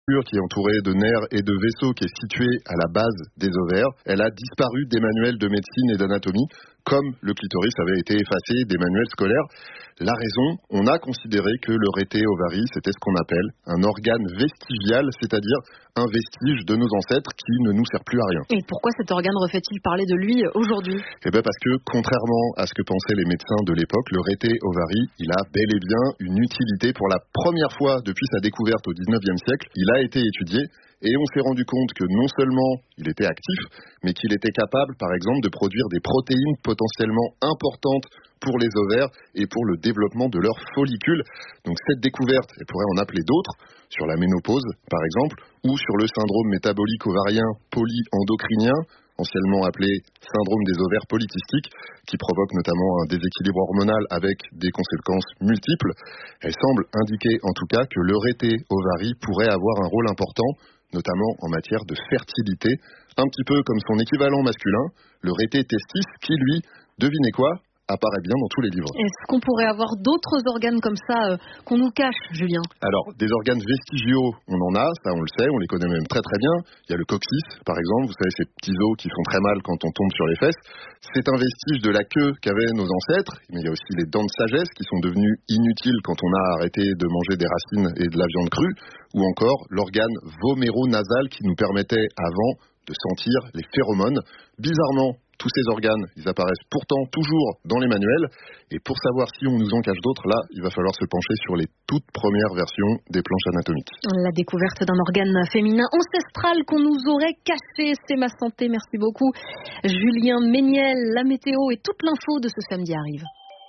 qui est entourée de nerfs et de vaisseaux, qui est située à la base des ovaires. Elle a disparu des manuels de médecine et d'anatomie, comme le clitoris avait été effacé des manuels scolaires. La raison, on a considéré que le rété-ovarie, c'était ce qu'on appelle un organe vestigial, c'est-à-dire un vestige de nos ancêtres qui ne nous sert plus à rien. Et pourquoi cet organe refait-il parler de lui aujourd'hui ? Eh bien parce que, contrairement à ce que pensaient les médecins de l'époque, le rété-ovarie, il a bel et bien une utilité. Pour la première fois depuis sa découverte au 19e siècle, il a été étudié. Et on s'est rendu compte que non seulement il était actif, mais qu'il était capable, par exemple, de produire des protéines potentiellement importantes pour les ovaires et pour le développement de leurs follicules. Donc cette découverte, elle pourrait en appeler d'autres, sur la ménopause, par exemple, ou sur le syndrome métabolique ovarien polyendocrinien, anciennement appelé syndrome des ovaires polykystiques, qui provoque notamment un déséquilibre hormonal avec des conséquences multiples. Elle semble indiquer en tout cas que le rété-ovarie pourrait avoir un rôle important, notamment en matière de fertilité, un petit peu comme son équivalent masculin, le rété-testis, qui lui, devinez quoi, apparaît bien dans tous les livres. Est-ce qu'on pourrait avoir d'autres organes comme ça qu'on nous cache, Julien ? Alors, des organes vestigiaux, on en a, ça on le sait, on les connaît même très très bien. Il y a le coccyx, par exemple, vous savez, ces petits os qui font très mal quand on tombe sur les fesses. C'est un vestige de la queue qu'avaient nos ancêtres, mais il y a aussi les dents de sagesse qui sont devenues inutiles quand on a arrêté de manger des racines et de la viande crue, ou encore l'organe voméro-nasal qui nous permettait avant de sentir les phéromones. Bizarrement, tous ces organes, ils apparaissent pourtant toujours dans les manuels. Et pour savoir si on nous en cache d'autres, là, il va falloir se pencher sur les toutes premières versions des planches anatomiques. La découverte d'un organe féminin ancestral qu'on nous aurait caché, c'est ma santé. Merci beaucoup. Julien Méniel, la météo et toute l'info de ce samedi arrive.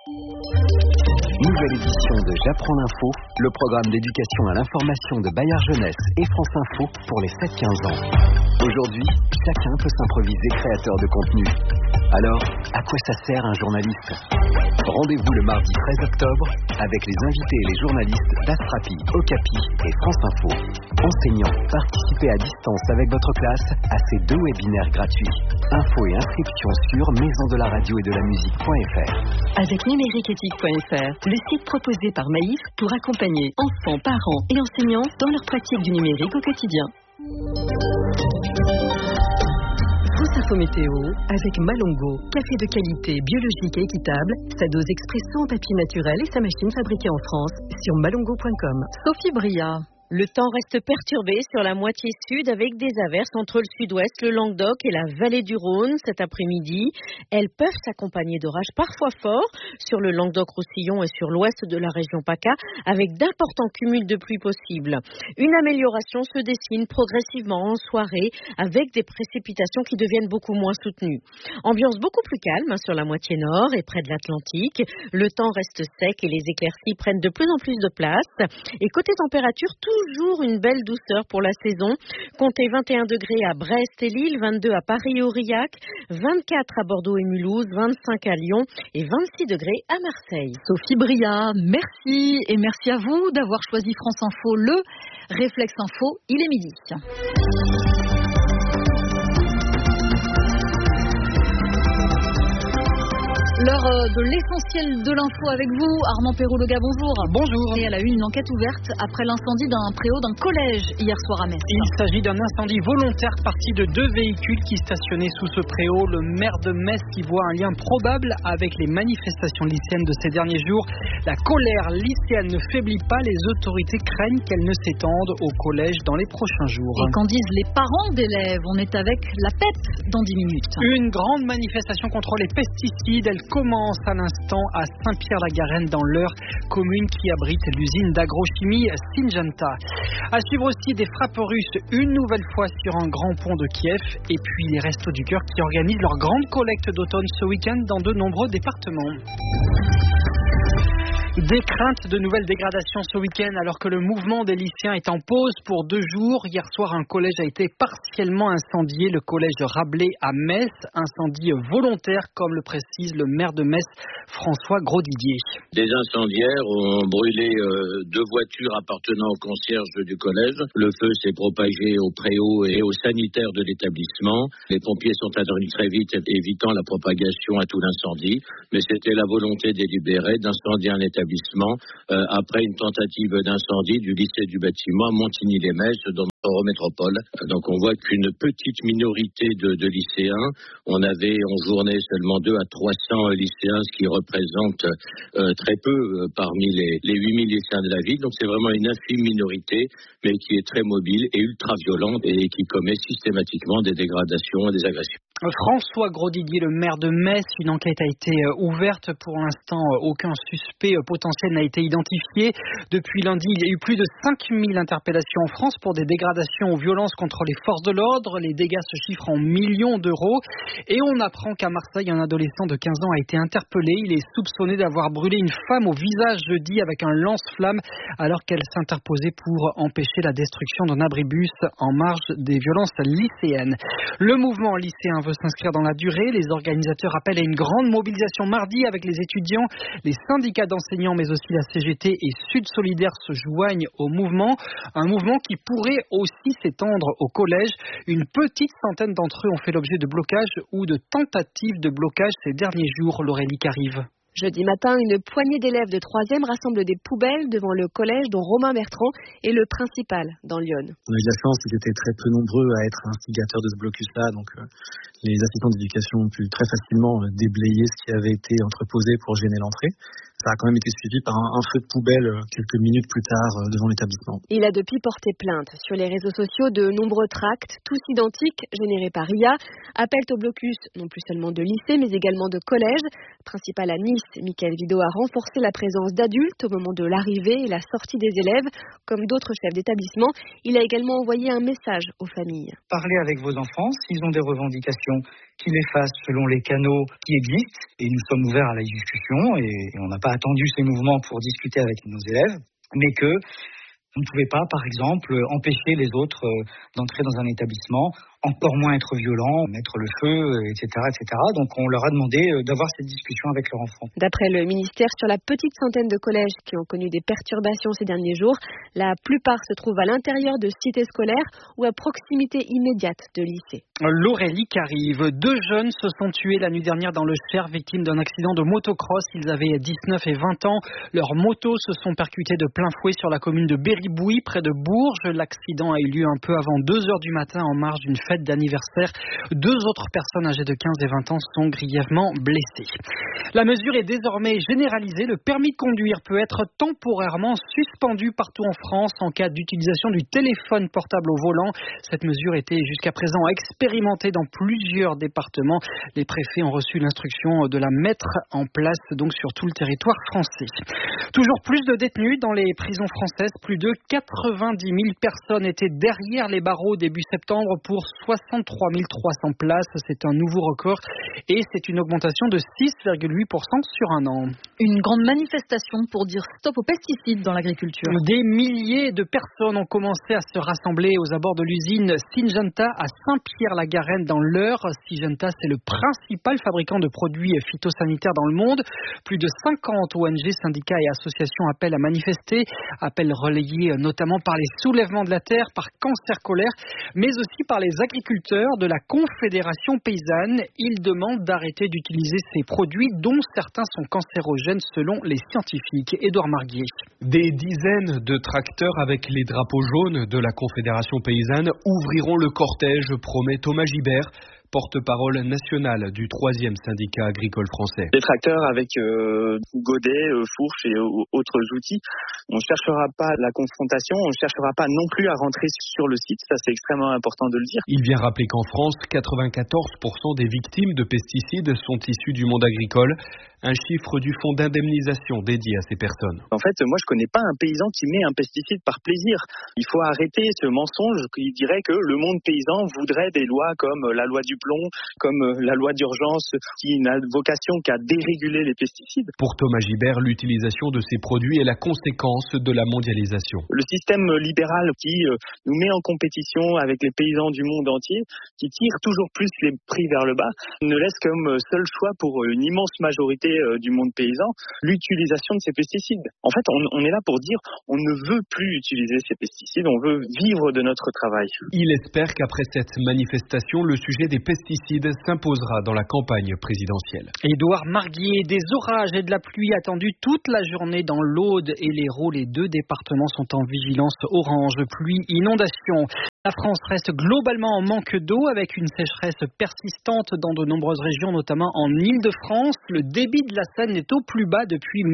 Nouvelle édition de J'apprends l'info, le programme d'éducation à l'information de Bayard Jeunesse et France Info pour les 7-15 ans. Aujourd'hui, chacun peut s'improviser créateur de contenu. Alors, à quoi ça sert un journaliste ? Rendez-vous le mardi 13 octobre avec les invités et les journalistes d'Astrapi, Okapi et France Info. Enseignants, participez à distance avec votre classe à ces 2 webinaires gratuits. Info et inscription sur maisondelaradio et de la musique.fr. Avec numériqueéthique.fr, le site proposé par Maïf pour accompagner enfants, parents et enseignants dans leur pratique du numérique au quotidien. France Info Météo avec Malongo, café de qualité biologique et équitable, sa dose expresso en papier naturel et sa machine fabriquée en France sur malongo.com. Sophie Bria. Le temps reste perturbé sur la moitié sud avec des averses entre le sud-ouest, le Languedoc et la vallée du Rhône cet après-midi. Elles peuvent s'accompagner d'orages parfois forts sur le Languedoc-Roussillon et sur l'ouest de la région PACA avec d'importants cumuls de pluie possibles. Une amélioration se dessine progressivement en soirée avec des précipitations qui deviennent beaucoup moins soutenues. Ambiance beaucoup plus calme sur la moitié nord et près de l'Atlantique. Le temps reste sec et les éclaircies prennent de plus en plus de place. Et côté température, toujours une belle douceur pour la saison. Comptez 21 degrés à Brest et Lille, 22 à Paris et Aurillac, 24 à Bordeaux et Mulhouse, 25 à Lyon et 26 degrés à Marseille. Sophie Bria, merci et merci à vous d'avoir choisi France Info. Le Réflexe Info, il est midi. L'heure de l'essentiel de l'info avec vous, Armand Perrault-Lega, bonjour. Bonjour. Et elle a eu une enquête ouverte après l'incendie d'un préau d'un collège hier soir à Metz. Il s'agit d'un incendie volontaire parti de 2 véhicules qui stationnaient sous ce préau. Le maire de Metz y voit un lien probable avec les manifestations lycéennes de ces derniers jours. La colère lycéenne ne faiblit pas, les autorités craignent qu'elle ne s'étende au collège dans les prochains jours. Et qu'en disent les parents d'élèves? On est avec la PEP dans 10 minutes. Une grande manifestation contre les pesticides, elle commence à l'instant à Saint-Pierre-la-Garenne dans l'Eure, commune qui abrite l'usine d'agrochimie Syngenta. À suivre aussi des frappes russes une nouvelle fois sur un grand pont de Kiev et puis les Restos du Cœur qui organisent leur grande collecte d'automne ce week-end dans de nombreux départements. Des craintes de nouvelles dégradations ce week-end alors que le mouvement des lycéens est en pause pour 2 jours. Hier soir, un collège a été partiellement incendié, le collège Rabelais à Metz. Incendie volontaire, comme le précise le maire de Metz, François Grosdidier. Des incendiaires ont brûlé 2 voitures appartenant au concierge du collège. Le feu s'est propagé au préau et aux sanitaires de l'établissement. Les pompiers sont intervenus très vite, évitant la propagation à tout l'incendie. Mais c'était la volonté délibérée d'incendier un établissement l'établissement après une tentative d'incendie du lycée du bâtiment à Montigny-les-Metz dans Eurométropole. Donc on voit qu'une petite minorité de lycéens, on avait en journée seulement 200 à 300 lycéens, ce qui représente très peu parmi les 8000 lycéens de la ville. Donc c'est vraiment une infime minorité, mais qui est très mobile et ultra violente et qui commet systématiquement des dégradations et des agressions. François Grosdidier, le maire de Metz, une enquête a été ouverte. Pour l'instant, aucun suspect potentiel n'a été identifié. Depuis lundi, il y a eu plus de 5000 interpellations en France pour des dégradations ou violences contre les forces de l'ordre. Les dégâts se chiffrent en millions d'euros. Et on apprend qu'à Marseille, un adolescent de 15 ans a été interpellé. Il est soupçonné d'avoir brûlé une femme au visage jeudi avec un lance-flamme alors qu'elle s'interposait pour empêcher la destruction d'un abribus en marge des violences lycéennes. Le mouvement lycéen veut s'inscrire dans la durée. Les organisateurs appellent à une grande mobilisation mardi avec les étudiants. Les syndicats d'enseignants, mais aussi la CGT et Sud Solidaire se joignent au mouvement. Un mouvement qui pourrait aussi s'étendre au collège. Une petite centaine d'entre eux ont fait l'objet de blocages ou de tentatives de blocage ces derniers jours. Laurélie Carive. Jeudi matin, une poignée d'élèves de 3e rassemble des poubelles devant le collège dont Romain Bertrand est le principal dans Lyon. On a eu de la chance, ils étaient très peu nombreux à être instigateurs de ce blocus-là, donc les assistants d'éducation ont pu très facilement déblayer ce qui avait été entreposé pour gêner l'entrée. Ça a quand même été suivi par un feu de poubelle quelques minutes plus tard devant l'établissement. Il a depuis porté plainte. Sur les réseaux sociaux, de nombreux tracts, tous identiques, générés par IA, appellent au blocus non plus seulement de lycée, mais également de collège. Principal à Nice, Mickaël Vidot a renforcé la présence d'adultes au moment de l'arrivée et la sortie des élèves. Comme d'autres chefs d'établissement, il a également envoyé un message aux familles. Parlez avec vos enfants, s'ils ont des revendications, qu'ils les fassent selon les canaux qui existent. Et nous sommes ouverts à la discussion et on n'a pas attendu ces mouvements pour discuter avec nos élèves, mais que vous ne pouvez pas, par exemple, empêcher les autres d'entrer dans un établissement, encore moins être violent, mettre le feu, etc., etc. Donc on leur a demandé d'avoir cette discussion avec leurs enfants. D'après le ministère, sur la petite centaine de collèges qui ont connu des perturbations ces derniers jours, la plupart se trouvent à l'intérieur de cités scolaires ou à proximité immédiate de lycées. Laurélie Carive. 2 jeunes se sont tués la nuit dernière dans le Cher, victimes d'un accident de motocross. Ils avaient 19 et 20 ans. Leurs motos se sont percutées de plein fouet sur la commune de Berry-Bouy, près de Bourges. L'accident a eu lieu un peu avant 2 heures du matin en marge d'une fête d'anniversaire. 2 autres personnes âgées de 15 et 20 ans sont grièvement blessées. La mesure est désormais généralisée. Le permis de conduire peut être temporairement suspendu partout en France en cas d'utilisation du téléphone portable au volant. Cette mesure était jusqu'à présent expérimentée dans plusieurs départements. Les préfets ont reçu l'instruction de la mettre en place donc sur tout le territoire français. Toujours plus de détenus dans les prisons françaises. Plus de 90 000 personnes étaient derrière les barreaux début septembre pour 63 300 places. C'est un nouveau record et c'est une augmentation de 6,8% sur un an. Une grande manifestation pour dire stop aux pesticides dans l'agriculture. Des milliers de personnes ont commencé à se rassembler aux abords de l'usine Syngenta à Saint-Pierre-la-Garenne dans l'Eure. Syngenta, c'est le principal fabricant de produits phytosanitaires dans le monde. Plus de 50 ONG, syndicats et associations appellent à manifester. Appels relayés notamment par les soulèvements de la terre, par Cancer Colère, mais aussi par les agriculteurs de la Confédération paysanne. Ils demandent d'arrêter d'utiliser ces produits dont certains sont cancérogènes selon les scientifiques. Édouard Marguier. Des dizaines de tracteurs avec les drapeaux jaunes de la Confédération paysanne ouvriront le cortège, promet Thomas Gibert, porte-parole national du 3e syndicat agricole français. Des tracteurs avec godets, fourches et autres outils. On ne cherchera pas la confrontation, on ne cherchera pas non plus à rentrer sur le site, ça c'est extrêmement important de le dire. Il vient rappeler qu'en France, 94% des victimes de pesticides sont issues du monde agricole. Un chiffre du fonds d'indemnisation dédié à ces personnes. En fait, moi je connais pas un paysan qui met un pesticide par plaisir. Il faut arrêter ce mensonge qui dirait que le monde paysan voudrait des lois comme la loi du plomb, comme la loi d'urgence qui n'a vocation qu'à déréguler les pesticides. Pour Thomas Gibert, l'utilisation de ces produits est la conséquence de la mondialisation. Le système libéral qui nous met en compétition avec les paysans du monde entier, qui tire toujours plus les prix vers le bas, ne laisse comme seul choix pour une immense majorité du monde paysan l'utilisation de ces pesticides. En fait, on est là pour dire on ne veut plus utiliser ces pesticides, on veut vivre de notre travail. Il espère qu'après cette manifestation, le sujet des pesticides pesticides s'imposera dans la campagne présidentielle. Édouard Marguier, des orages et de la pluie attendus toute la journée dans l'Aude et l'Hérault. Les 2 départements sont en vigilance orange, pluie, inondation. La France reste globalement en manque d'eau avec une sécheresse persistante dans de nombreuses régions, notamment en Île-de-France. Le débit de la Seine est au plus bas depuis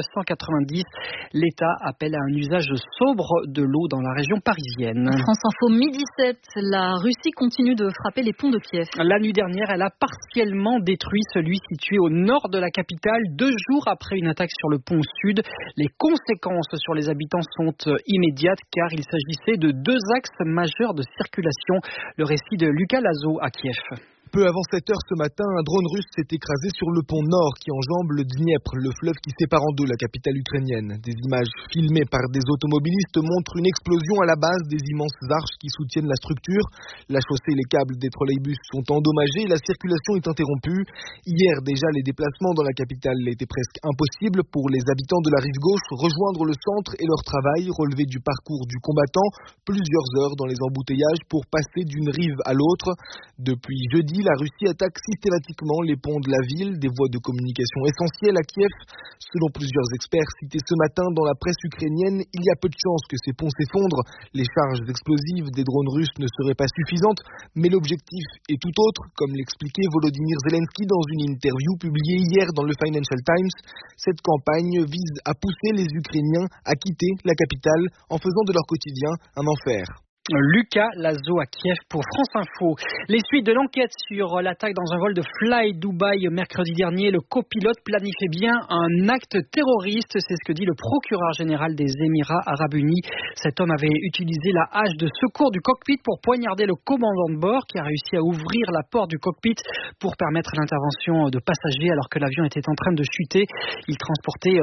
1990. L'État appelle à un usage sobre de l'eau dans la région parisienne. France Info, midi 7. La Russie continue de frapper les ponts de Kiev. La nuit dernière, elle a partiellement détruit celui situé au nord de la capitale, 2 jours après une attaque sur le pont sud. Les conséquences sur les habitants sont immédiates car il s'agissait de 2 axes majeurs de circulation. Le récit de Lucas Lazo à Kiev. Peu avant 7 heures ce matin, un drone russe s'est écrasé sur le pont nord qui enjambe le Dniepr, le fleuve qui sépare en 2 la capitale ukrainienne. Des images filmées par des automobilistes montrent une explosion à la base des immenses arches qui soutiennent la structure. La chaussée et les câbles des trolleybus sont endommagés et la circulation est interrompue. Hier déjà, les déplacements dans la capitale étaient presque impossibles pour les habitants de la rive gauche. Rejoindre le centre et leur travail relevé du parcours du combattant, plusieurs heures dans les embouteillages pour passer d'une rive à l'autre. Depuis jeudi, la Russie attaque systématiquement les ponts de la ville, des voies de communication essentielles à Kiev. Selon plusieurs experts cités ce matin dans la presse ukrainienne, il y a peu de chances que ces ponts s'effondrent. Les charges explosives des drones russes ne seraient pas suffisantes, mais l'objectif est tout autre, comme l'expliquait Volodymyr Zelensky dans une interview publiée hier dans le Financial Times. Cette campagne vise à pousser les Ukrainiens à quitter la capitale en faisant de leur quotidien un enfer. Lucas Lazo à Kiev pour France Info. Les suites de l'enquête sur l'attaque dans un vol de Fly Dubai mercredi dernier, le copilote planifiait bien un acte terroriste, c'est ce que dit le procureur général des Émirats Arabes Unis. Cet homme avait utilisé la hache de secours du cockpit pour poignarder le commandant de bord qui a réussi à ouvrir la porte du cockpit pour permettre l'intervention de passagers alors que l'avion était en train de chuter. Il transportait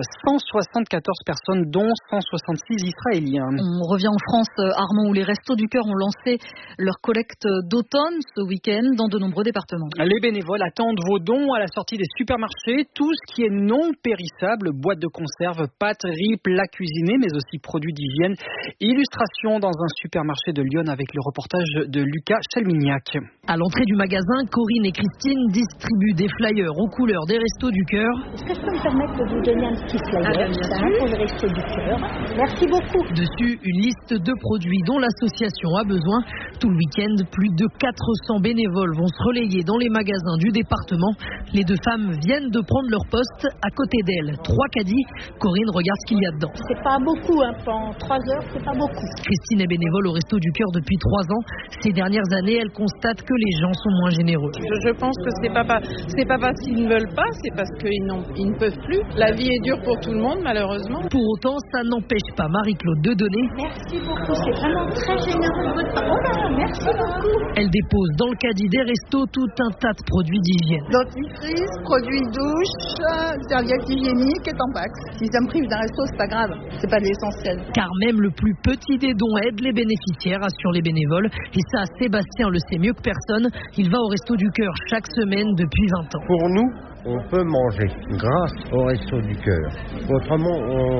174 personnes dont 166 Israéliens. On revient en France, Armand, où les restos du Cœur ont lancé leur collecte d'automne ce week-end dans de nombreux départements. Les bénévoles attendent vos dons à la sortie des supermarchés. Tout ce qui est non périssable, boîtes de conserve, pâtes, riz, plats cuisinés, mais aussi produits d'hygiène. Illustration dans un supermarché de Lyon avec le reportage de Lucas Chalmignac. À l'entrée du magasin, Corinne et Christine distribuent des flyers aux couleurs des Restos du Cœur. Est-ce que je peux me permettre de vous donner un petit flyer pour les Restos du Cœur? Merci beaucoup. Dessus, une liste de produits dont l'association a besoin. Tout le week-end, plus de 400 bénévoles vont se relayer dans les magasins du département. Les 2 femmes viennent de prendre leur poste. À côté d'elles, 3 caddies. Corinne regarde ce qu'il y a dedans. C'est pas beaucoup, en 3 heures, c'est pas beaucoup. Christine est bénévole au Resto du Cœur depuis 3 ans. Ces dernières années, elle constate que les gens sont moins généreux. Je pense que c'est pas parce qu'ils ne veulent pas, c'est parce qu'ils ne peuvent plus. La vie est dure pour tout le monde, malheureusement. Pour autant, ça n'empêche pas Marie-Claude de donner. Merci beaucoup, c'est vraiment très généreux de votre part. Oh là, merci beaucoup. Elle dépose dans le caddie des restos tout un tas de produits d'hygiène. Dentifrice, produits douche, serviettes hygiéniques et Tampax. Si ça me prive d'un resto, c'est pas grave. C'est pas de l'essentiel. Car même le plus petit des dons aide les bénéficiaires, assurent les bénévoles. Et ça, Sébastien le sait mieux que personne. Il va au Resto du Cœur chaque semaine depuis 20 ans. Pour nous, on peut manger grâce au Resto du Cœur. Autrement,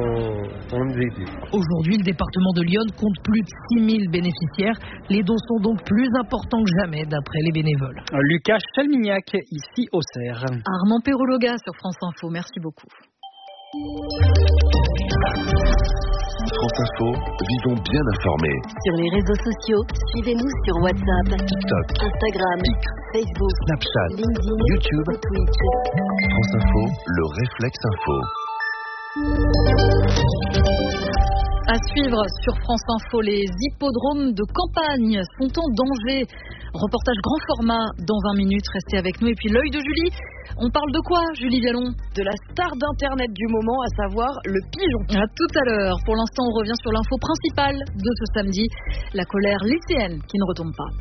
on ne vit plus. Aujourd'hui, le département de Lyon compte plus de 6000 bénéficiaires. Les dons sont donc plus importants que jamais, d'après les bénévoles. Lucas Chalmignac, ici au Cerf. Armand Perologa sur France Info, merci beaucoup. France Info, vivons bien informés. Sur les réseaux sociaux, suivez-nous sur WhatsApp, TikTok, Instagram, Facebook, Snapchat, LinkedIn, YouTube, Twitch. France Info, le réflexe info. À suivre sur France Info, les hippodromes de campagne sont en danger. Reportage grand format dans 20 minutes, restez avec nous. Et puis l'œil de Julie, on parle de quoi, Julie Vialon? De la star d'internet du moment, à savoir le pigeon. À tout à l'heure. Pour l'instant, on revient sur l'info principale de ce samedi, la colère lycéenne qui ne retombe pas.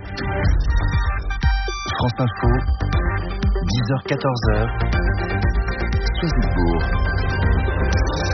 France Info, 10h-14h, Strasbourg.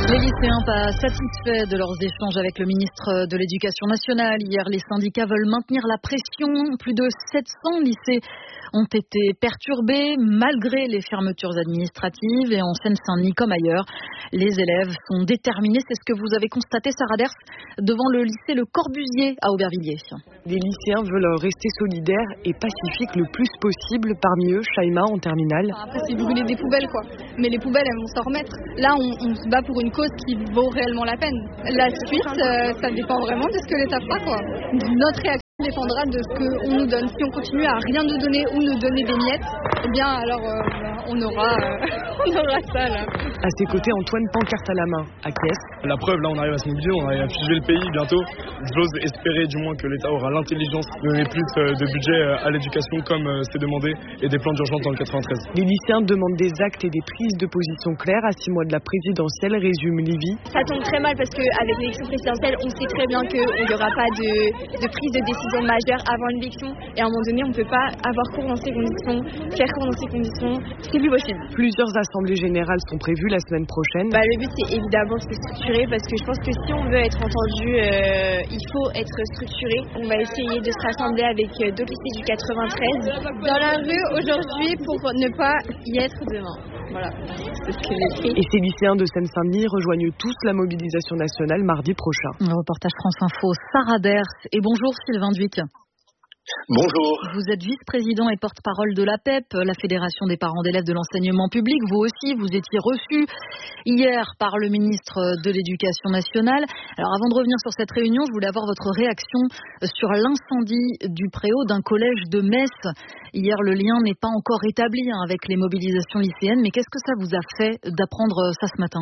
Les lycéens pas satisfaits de leurs échanges avec le ministre de l'Éducation nationale. Hier, les syndicats veulent maintenir la pression. Plus de 700 lycées ont été perturbés malgré les fermetures administratives. Et en Seine-Saint-Denis comme ailleurs, les élèves sont déterminés. C'est ce que vous avez constaté, Sarah Ders, devant le lycée Le Corbusier à Aubervilliers. Les lycéens veulent rester solidaires et pacifiques le plus possible. Parmi eux, Shaima en terminale. Après, c'est brûler des poubelles, quoi. Mais les poubelles, elles vont s'en remettre. Là, on se bat pour une cause qui vaut réellement la peine. La suite, ça dépend vraiment de ce que l'État fera, quoi. Notre réaction dépendra de ce qu'on nous donne. Si on continue à rien nous donner ou nous donner des miettes, eh bien, alors on aura ça, là. À ses côtés, Antoine, pancarte à la main, à Caisse. La preuve, là, on arrive à se mobiliser, on arrive à fuser le pays bientôt. J'ose espérer, du moins, que l'État aura l'intelligence de donner plus de budget à l'éducation, comme c'est demandé, et des plans d'urgence dans le 93. Les lycéens demandent des actes et des prises de position claires à 6 mois de la présidentielle, résume Livy. Ça tombe très mal parce qu'avec l'élection présidentielle, on sait très bien qu'il n'y aura pas de prise de décision majeure avant l'élection. Et à un moment donné, on ne peut pas avoir cours dans ces conditions, faire cours dans ces conditions. C'est plus possible. Plusieurs assemblées générales sont prévues la semaine prochaine. Le but, c'est évidemment de se structurer parce que je pense que si on veut être entendu, il faut être structuré. On va essayer de se rassembler avec d'autres lycées du 93 dans la rue aujourd'hui pour ne pas y être demain. Voilà, c'est ce que j'ai fait. Et ces lycéens de Seine-Saint-Denis rejoignent tous la mobilisation nationale mardi prochain. Un reportage France Info, Sarah Ders. Et bonjour Sylvain Duic. Bonjour. Vous êtes vice-président et porte-parole de l'APEP, la Fédération des parents d'élèves de l'enseignement public. Vous aussi, vous étiez reçu hier par le ministre de l'Éducation nationale. Alors avant de revenir sur cette réunion, je voulais avoir votre réaction sur l'incendie du préau d'un collège de Metz. Hier, le lien n'est pas encore établi avec les mobilisations lycéennes, mais qu'est-ce que ça vous a fait d'apprendre ça ce matin ?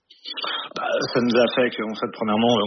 Ça nous a fait premièrement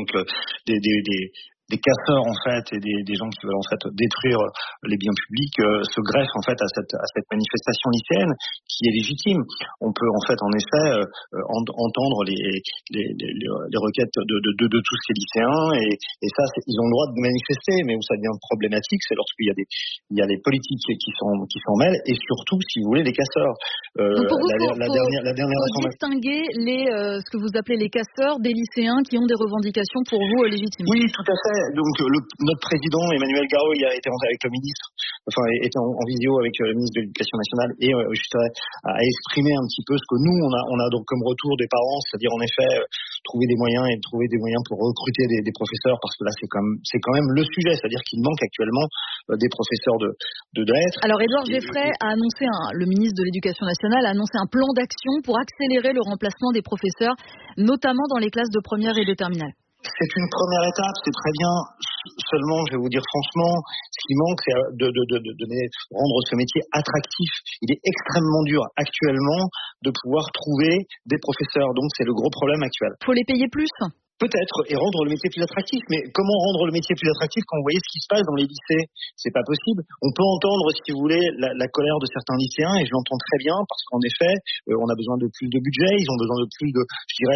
des casseurs en fait et des gens qui veulent en fait détruire les biens publics se greffent en fait à cette manifestation lycéenne qui est légitime. On peut en fait en effet entendre les requêtes de tous ces lycéens et ça ils ont le droit de manifester, mais où ça devient problématique, c'est lorsqu'il y a les politiques qui s'en mêlent et surtout, si vous voulez, les casseurs. Donc pour vous, la dernière faut distinguer ce que vous appelez les casseurs des lycéens qui ont des revendications pour vous légitimes. Oui, tout à fait. Donc notre président Emmanuel Garot, il a été avec le ministre, était en visio avec le ministre de l'Éducation nationale et a exprimé un petit peu ce que nous on a donc comme retour des parents, c'est-à-dire en effet trouver des moyens pour recruter des professeurs, parce que là c'est quand même le sujet, c'est-à-dire qu'il manque actuellement des professeurs de lettres. Alors Édouard Geffray a annoncé, le ministre de l'Éducation nationale a annoncé un plan d'action pour accélérer le remplacement des professeurs, notamment dans les classes de première et de terminale. C'est une première étape, c'est très bien. Seulement, je vais vous dire franchement, ce qui manque, c'est de rendre ce métier attractif. Il est extrêmement dur actuellement de pouvoir trouver des professeurs. Donc, c'est le gros problème actuel. Faut les payer plus ? Peut-être, et rendre le métier plus attractif. Mais comment rendre le métier plus attractif quand vous voyez ce qui se passe dans les lycées ? C'est pas possible. On peut entendre, si vous voulez, la colère de certains lycéens, et je l'entends très bien, parce qu'en effet, on a besoin de plus de budget, ils ont besoin de plus de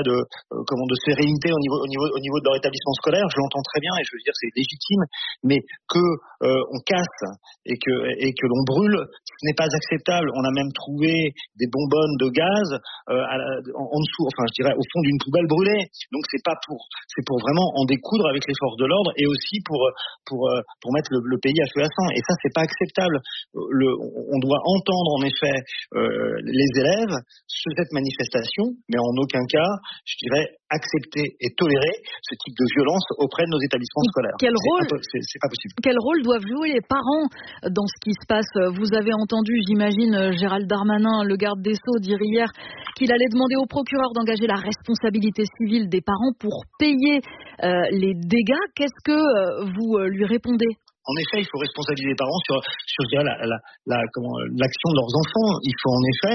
sérénité au niveau de leur établissement scolaire. Je l'entends très bien, et je veux dire, c'est légitime. Mais on casse et que l'on brûle, ce n'est pas acceptable. On a même trouvé des bonbonnes de gaz en dessous, au fond d'une poubelle brûlée. Donc c'est pour vraiment en découdre avec les forces de l'ordre et aussi pour mettre le pays à feu et à sang. Et ça, c'est pas acceptable. On doit entendre en effet les élèves sur cette manifestation, mais en aucun cas, je dirais, accepter et tolérer ce type de violence auprès de nos établissements scolaires. C'est pas possible. Quel rôle doivent jouer les parents dans ce qui se passe ? Vous avez entendu, j'imagine, Gérald Darmanin, le garde des Sceaux, dire hier qu'il allait demander au procureur d'engager la responsabilité civile des parents pour payer les dégâts. Qu'est-ce que vous lui répondez ? En effet, il faut responsabiliser les parents sur l'action de leurs enfants. Il faut en effet,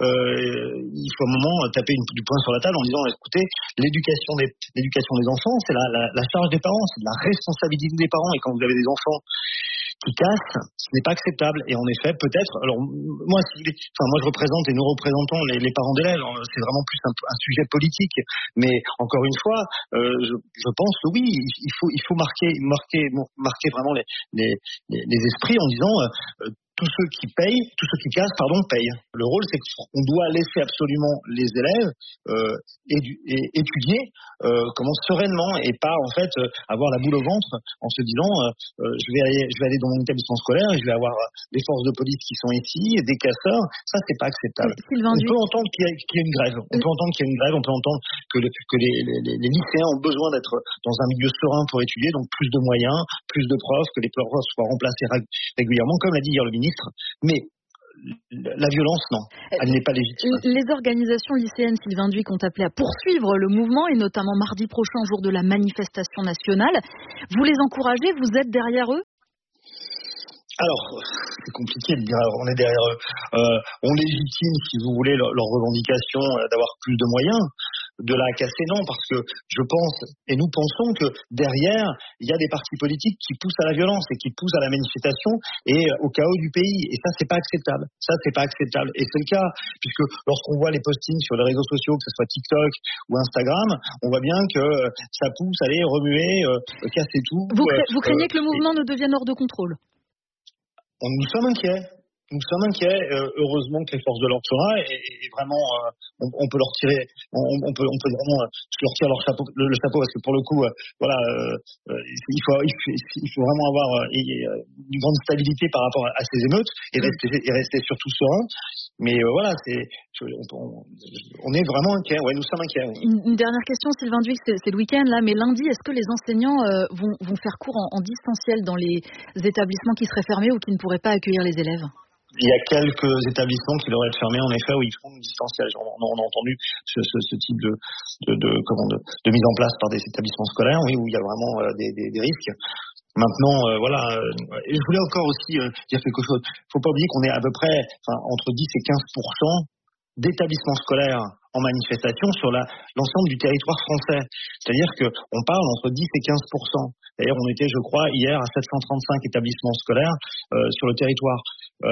il faut à un moment taper du poing sur la table en disant, écoutez, l'éducation des enfants, c'est la charge des parents, c'est de la responsabilité des parents. Et quand vous avez des enfants qui cassent, ce n'est pas acceptable. Et en effet, peut-être, alors moi je représente et nous représentons les parents d'élèves. C'est vraiment plus un sujet politique. Mais encore une fois, je pense que oui, il faut marquer vraiment les esprits en disant tous ceux qui cassent, payent. Le rôle, c'est qu'on doit laisser absolument les élèves étudier sereinement et pas en fait avoir la boule au ventre en se disant je vais aller dans mon établissement scolaire et je vais avoir des forces de police qui sont ici et des casseurs. Ça, c'est pas acceptable. On peut entendre qu'il y a une grève. On peut entendre que les lycéens ont besoin d'être dans un milieu serein pour étudier, donc plus de moyens, plus de profs, que les profs soient remplacés régulièrement, comme l'a dit hier le ministre. Mais la violence, non, elle n'est pas légitime. Les organisations lycéennes, Sylvain Duic, ont appelé à poursuivre le mouvement et notamment mardi prochain, jour de la manifestation nationale. Vous les encouragez, vous êtes derrière eux ? Alors, c'est compliqué de dire on est derrière eux. On légitime, si vous voulez, leur revendication d'avoir plus de moyens. De là à casser, non, parce que je pense, et nous pensons que derrière, il y a des partis politiques qui poussent à la violence et qui poussent à la manifestation et au chaos du pays. Et ça, c'est pas acceptable. Et c'est le cas, puisque lorsqu'on voit les postings sur les réseaux sociaux, que ce soit TikTok ou Instagram, on voit bien que ça pousse à aller remuer, casser tout. Vous craignez que le mouvement ne devienne hors de contrôle ? Nous sommes inquiets. Heureusement que les forces de l'ordre sont là et vraiment on peut leur tirer, on peut vraiment leur tirer le chapeau parce que pour le coup il faut vraiment avoir une grande stabilité par rapport à ces émeutes et rester surtout serein. Mais on est vraiment inquiets. Ouais, nous sommes inquiets. Ouais. Une dernière question, Sylvain Duic, c'est le week-end là, mais lundi, est-ce que les enseignants vont faire cours en distanciel dans les établissements qui seraient fermés ou qui ne pourraient pas accueillir les élèves ? Il y a quelques établissements qui devraient être fermés, en effet, où ils font du distanciel. On a entendu ce type de mise en place par des établissements scolaires, oui, où il y a vraiment des risques. Maintenant, et je voulais encore aussi dire quelque chose. Il ne faut pas oublier qu'on est à peu près entre 10 et 15% d'établissements scolaires en manifestation sur l'ensemble du territoire français. C'est-à-dire qu'on parle entre 10 et 15%. D'ailleurs, on était, je crois, hier à 735 établissements scolaires sur le territoire.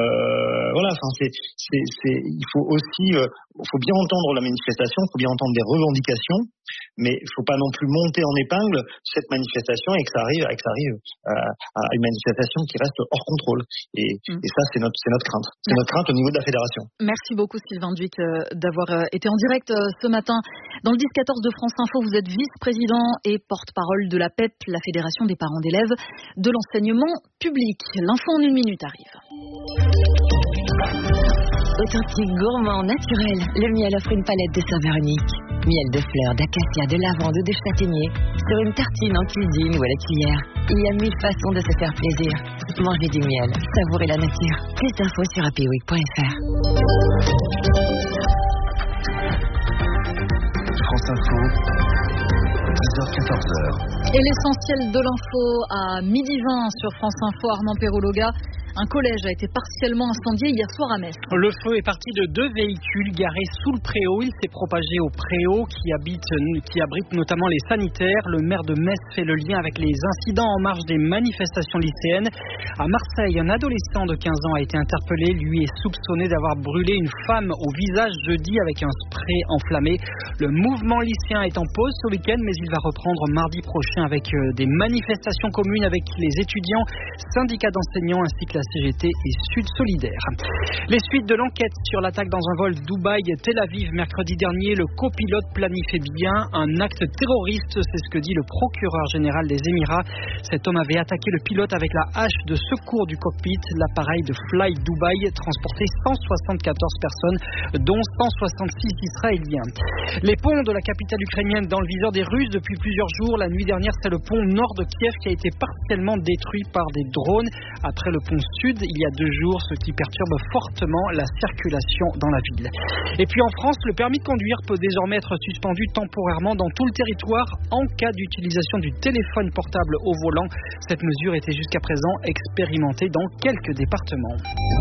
Il faut bien entendre la manifestation, il faut bien entendre des revendications, mais il ne faut pas non plus monter en épingle cette manifestation et que ça arrive à une manifestation qui reste hors contrôle. Et ça, c'est notre crainte. C'est notre crainte au niveau de la fédération. Merci beaucoup, Sylvain Duic, d'avoir été en direct ce matin. Dans le 10-14 de France Info, vous êtes vice-président et porte-parole de la PEP, la Fédération des parents d'élèves de l'enseignement public. L'info en 1 minute arrive. Authentique, gourmand, naturel, le miel offre une palette de saveurs uniques. Miel de fleurs, d'acacia, de lavande ou de châtaignier, sur une tartine en cuisine ou à la cuillère. Il y a 1000 façons de se faire plaisir. Mangez du miel, savourez la nature. Plus d'infos sur happyweek.fr. France Info, 10h-14h. Et l'essentiel de l'info à 12h20 sur France Info, Armand Perrologa. Un collège a été partiellement incendié hier soir à Metz. Le feu est parti de 2 véhicules garés sous le préau. Il s'est propagé au préau qui abrite notamment les sanitaires. Le maire de Metz fait le lien avec les incidents en marge des manifestations lycéennes. À Marseille, un adolescent de 15 ans a été interpellé. Lui est soupçonné d'avoir brûlé une femme au visage jeudi avec un spray enflammé. Le mouvement lycéen est en pause ce week-end, mais il va reprendre mardi prochain avec des manifestations communes avec les étudiants, syndicats d'enseignants ainsi que la CGT et Sud Solidaire. Les suites de l'enquête sur l'attaque dans un vol Dubaï-Tel Aviv mercredi dernier, le copilote planifiait bien un acte terroriste, c'est ce que dit le procureur général des Émirats. Cet homme avait attaqué le pilote avec la hache de secours du cockpit. L'appareil de Fly Dubai transportait 174 personnes, dont 166 Israéliens. Les ponts de la capitale ukrainienne dans le viseur des Russes depuis plusieurs jours. La nuit dernière, c'est le pont nord de Kiev qui a été partiellement détruit par des drones. Après le pont sud, il y a 2 jours, ce qui perturbe fortement la circulation dans la ville. Et puis en France, le permis de conduire peut désormais être suspendu temporairement dans tout le territoire en cas d'utilisation du téléphone portable au volant. Cette mesure était jusqu'à présent expérimentée dans quelques départements.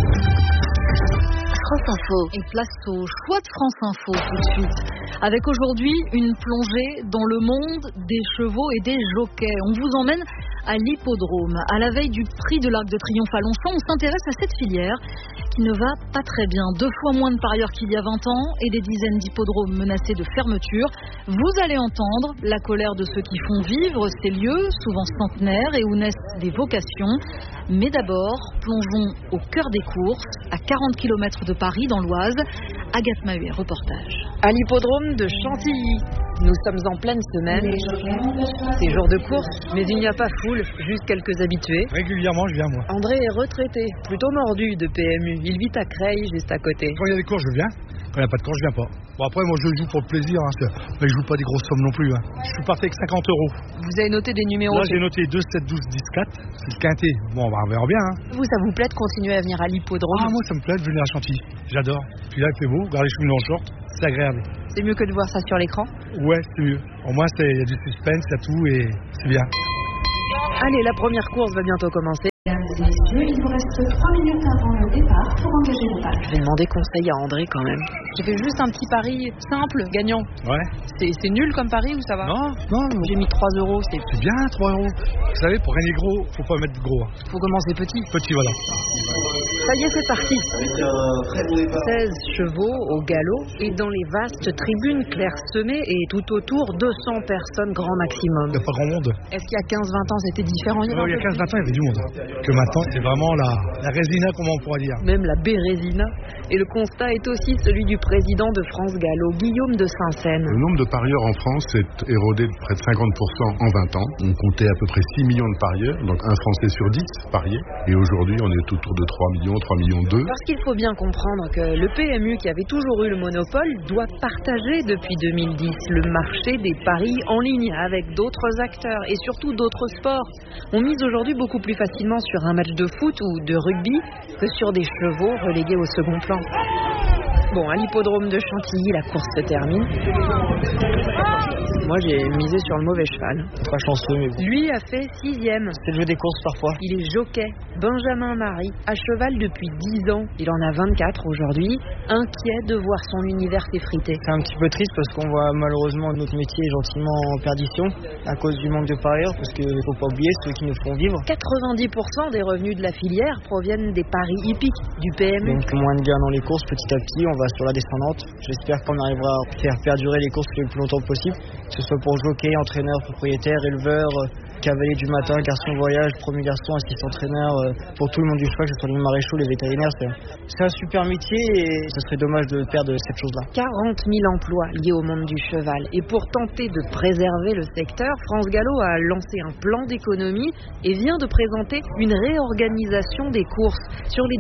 France Info. Et place au choix de France Info tout de suite. Avec aujourd'hui une plongée dans le monde des chevaux et des jockeys. On vous emmène à l'hippodrome. À la veille du prix de l'Arc de Triomphe à Longchamp, on s'intéresse à cette filière qui ne va pas très bien. 2 fois moins de parieurs qu'il y a 20 ans et des dizaines d'hippodromes menacés de fermeture. Vous allez entendre la colère de ceux qui font vivre ces lieux, souvent centenaires et où naissent des vocations. Mais d'abord, plongeons au cœur des courses, à 40 km de Paris, dans l'Oise. Agathe Mahut, reportage. À l'hippodrome de Chantilly, nous sommes en pleine semaine. C'est jour de course, mais il n'y a pas foule, juste quelques habitués. Régulièrement, je viens, moi. André est retraité, plutôt mordu de PMU. Il vit à Creil, juste à côté. Quand il y a des courses, je viens. Quand il n'y a pas de course, je viens pas. Bon, après, moi, je joue pour le plaisir. Mais je joue pas des grosses sommes non plus. Je suis parti avec 50 €. Vous avez noté des numéros? Là, j'ai noté 2, 7, 12, 10, 4. C'est le quintet. Bon, on verra bien. Vous, ça vous plaît de continuer à venir à l'hippodrome? Ah, moi, ça me plaît de venir à Chantilly. J'adore. Puis là, il fait beau. Regardez, je suis venu en short. C'est agréable. C'est mieux que de voir ça sur l'écran? Ouais, c'est mieux. Au moins, il y a du suspense, il y a tout et c'est bien. Allez, la première course va bientôt commencer. Mesdames et messieurs, il vous reste 3 minutes avant le départ pour engager le pari. Je vais demander conseil à André quand même. J'ai fait juste un petit pari simple, gagnant. Ouais. C'est nul comme pari ou ça va? Non. J'ai mis 3 €. C'est bien, 3 €. Vous savez, pour gagner gros, faut pas mettre gros. Faut commencer petit. Petit, voilà. Ça y est, c'est parti. 16 chevaux au galop et dans les vastes tribunes clairsemées et tout autour 200 personnes grand maximum. Il n'y a pas grand monde. Est-ce qu'il y a 15-20 ans c'était différent? Il y a 15-20 ans, il y avait du monde. Que maintenant, c'est vraiment la résina, comment on pourrait dire. Même la bérésina. Et le constat est aussi celui du président de France Gallo, Guillaume de Saint-Seine. Le nombre de parieurs en France s'est érodé de près de 50% en 20 ans. On comptait à peu près 6 millions de parieurs, donc un Français sur 10 pariait. Et aujourd'hui, on est autour de 3 millions, 3 millions 2. Parce qu'il faut bien comprendre que le PMU, qui avait toujours eu le monopole, doit partager depuis 2010 le marché des paris en ligne avec d'autres acteurs et surtout d'autres sports. On mise aujourd'hui beaucoup plus facilement sur un match de foot ou de rugby que sur des chevaux relégués au second plan. Bon, à l'hippodrome de Chantilly, la course se termine. Moi, j'ai misé sur le mauvais cheval. Pas chanceux, mais bon. Lui a fait 6e. C'est le jeu des courses parfois. Il est jockey, Benjamin Marie, à cheval depuis 10 ans. Il en a 24 aujourd'hui, inquiet de voir son univers s'effriter. C'est un petit peu triste parce qu'on voit malheureusement notre métier gentiment en perdition à cause du manque de parieurs, parce qu'il ne faut pas oublier ceux qui nous font vivre. 90% des revenus de la filière proviennent des paris hippiques du PMU. Donc moins de gains dans les courses petit à petit, on va sur la descendante. J'espère qu'on arrivera à faire perdurer les courses le plus longtemps possible, que ce soit pour jockey, entraîneur, propriétaire, éleveur, cavalier du matin, garçon voyage, premier garçon, assistant entraîneur, pour tout le monde du choix, que ce soit les maréchaux, les vétérinaires. C'est un super métier et ce serait dommage de perdre cette chose-là. 40 000 emplois liés au monde du cheval. Et pour tenter de préserver le secteur, France Gallo a lancé un plan d'économie et vient de présenter une réorganisation des courses. Sur les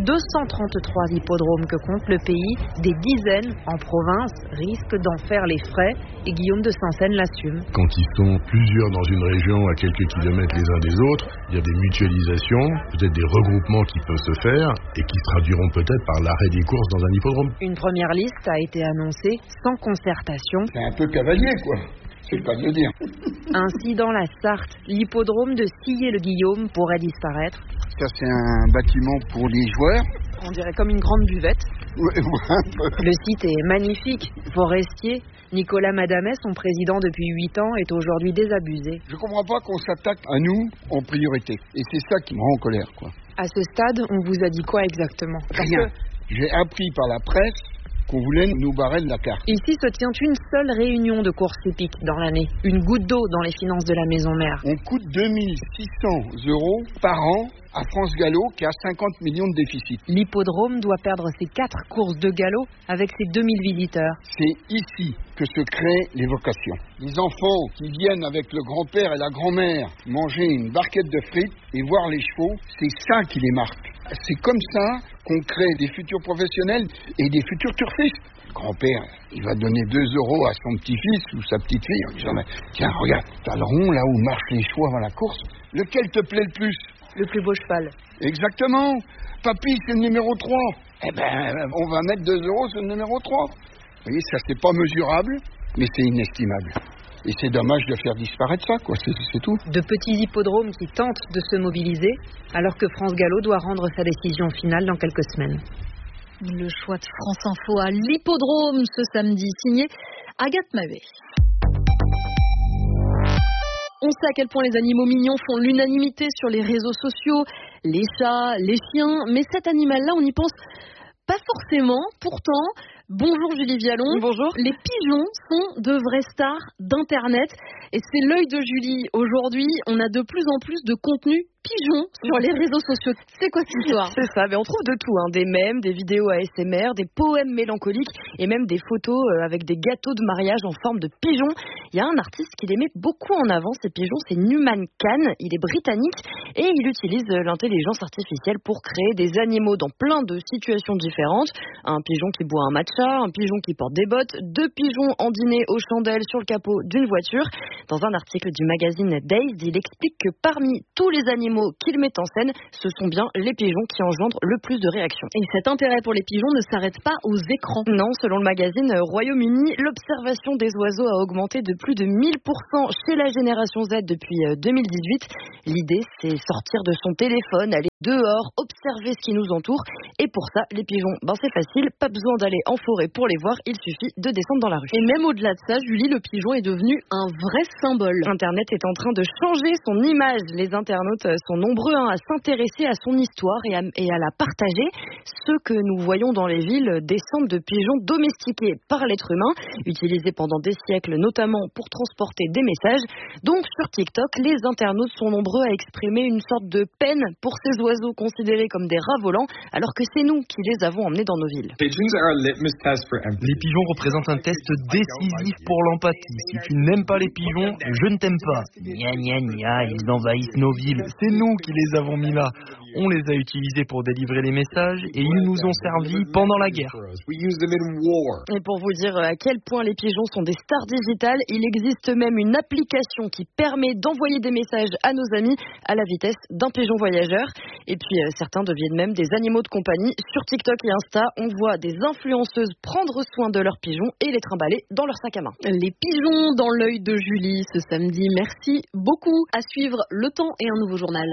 233 hippodromes que compte le pays, des dizaines en province risquent d'en faire les frais et Guillaume de Saint-Seine l'assume. Quand ils sont plusieurs dans une région à quelques kilomètres les uns des autres, il y a des mutualisations, peut-être des regroupements qui peuvent se faire et qui se traduiront peut-être par l'arrêt des courses dans un hippodrome. Une première liste a été annoncée sans concertation. C'est un peu cavalier, quoi. C'est le cas de le dire. Ainsi, dans la Sarthe, l'hippodrome de Sillé-le-Guillaume pourrait disparaître. Ça, c'est un bâtiment pour les joueurs. On dirait comme une grande buvette. Ouais, un peu. Le site est magnifique, forestier. Nicolas Madamet, son président depuis 8 ans, est aujourd'hui désabusé. Je comprends pas qu'on s'attaque à nous en priorité. Et c'est ça qui me rend en colère, quoi. À ce stade, on vous a dit quoi exactement? Rien. J'ai appris par la presse qu'on voulait nous barrer de la carte. Ici se tient une seule réunion de course hippique dans l'année. Une goutte d'eau dans les finances de la maison mère. On coûte 2600 € par an à France Gallo qui a 50 millions de déficit. L'hippodrome doit perdre ses 4 courses de galop avec ses 2000 visiteurs. C'est ici que se créent les vocations. Les enfants qui viennent avec le grand-père et la grand-mère manger une barquette de frites et voir les chevaux, c'est ça qui les marque. C'est comme ça qu'on crée des futurs professionnels et des futurs turfistes. Le grand-père, il va donner 2 € à son petit-fils ou sa petite-fille en disant « Tiens, regarde, t'as le rond là où marchent les chevaux avant la course. Lequel te plaît le plus ?» Le plus beau cheval. Exactement. Papy, c'est le numéro 3. Eh ben, on va mettre 2 € sur le numéro 3. Vous voyez, ça, c'est pas mesurable, mais c'est inestimable. Et c'est dommage de faire disparaître ça, quoi. C'est tout. De petits hippodromes qui tentent de se mobiliser, alors que France Gallo doit rendre sa décision finale dans quelques semaines. Le choix de France Info à l'hippodrome ce samedi, signé Agathe Mahut. On sait à quel point les animaux mignons font l'unanimité sur les réseaux sociaux, les chats, les chiens, mais cet animal-là, on y pense pas forcément. Pourtant, bonjour Julie Vialon. Bonjour. Les pigeons sont de vraies stars d'Internet. Et c'est l'œil de Julie. Aujourd'hui, on a de plus en plus de contenu pigeons sur les réseaux sociaux. C'est quoi cette histoire? C'est ça, mais on trouve de tout, des mèmes, des vidéos ASMR, des poèmes mélancoliques et même des photos avec des gâteaux de mariage en forme de pigeons. Il y a un artiste qui les met beaucoup en avant, ces pigeons, c'est Numan Khan. Il est britannique et il utilise l'intelligence artificielle pour créer des animaux dans plein de situations différentes. Un pigeon qui boit un matcha, un pigeon qui porte des bottes, 2 pigeons en dîner aux chandelles sur le capot d'une voiture. Dans un article du magazine Dazed, il explique que parmi tous les animaux qu'il met en scène, ce sont bien les pigeons qui engendrent le plus de réactions. Et cet intérêt pour les pigeons ne s'arrête pas aux écrans. Non, selon le magazine Royaume-Uni, l'observation des oiseaux a augmenté de plus de 1000% chez la génération Z depuis 2018. L'idée, c'est sortir de son téléphone, aller dehors, observer ce qui nous entoure. Et pour ça, les pigeons, c'est facile, pas besoin d'aller en forêt pour les voir, il suffit de descendre dans la rue. Et même au-delà de ça, Julie, le pigeon est devenu un vrai symbole. Internet est en train de changer son image. Les internautes sont nombreux à s'intéresser à son histoire et à la partager. Ceux que nous voyons dans les villes descendent de pigeons domestiqués par l'être humain, utilisés pendant des siècles notamment pour transporter des messages. Donc sur TikTok, les internautes sont nombreux à exprimer une sorte de peine pour ces oiseaux considérés comme des rats volants, alors que c'est nous qui les avons emmenés dans nos villes. Les pigeons représentent un test décisif pour l'empathie. Si tu n'aimes pas les pigeons, je ne t'aime pas. Gna gna gna, ils envahissent nos villes. C'est nous qui les avons mis là. On les a utilisés pour délivrer les messages et ils nous ont servi pendant la guerre. Et pour vous dire à quel point les pigeons sont des stars digitales, il existe même une application qui permet d'envoyer des messages à nos amis à la vitesse d'un pigeon voyageur. Et puis certains deviennent même des animaux de compagnie. Sur TikTok et Insta, on voit des influenceuses prendre soin de leurs pigeons et les trimballer dans leur sac à main. Les pigeons dans l'œil de Julie ce samedi. Merci beaucoup. À suivre Le Temps et un nouveau journal.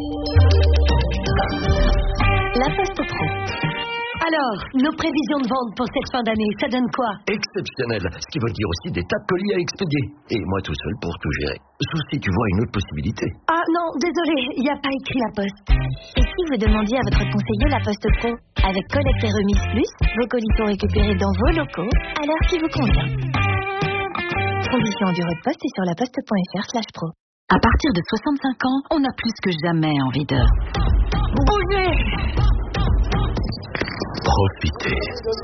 La Poste Pro. Alors, nos prévisions de vente pour cette fin d'année, ça donne quoi? Exceptionnel, ce qui veut dire aussi des tas de colis à expédier. Et moi tout seul pour tout gérer. Sauf si tu vois une autre possibilité. Ah non, désolé, il n'y a pas écrit La Poste. Et si vous demandiez à votre conseiller La Poste Pro? Avec collecte et remise plus, vos colis sont récupérés dans vos locaux, à l'heure qui vous convient. Conditions en bureau de poste et sur laposte.fr/pro. À partir de 65 ans, on a plus que jamais envie de bouger. Profitez.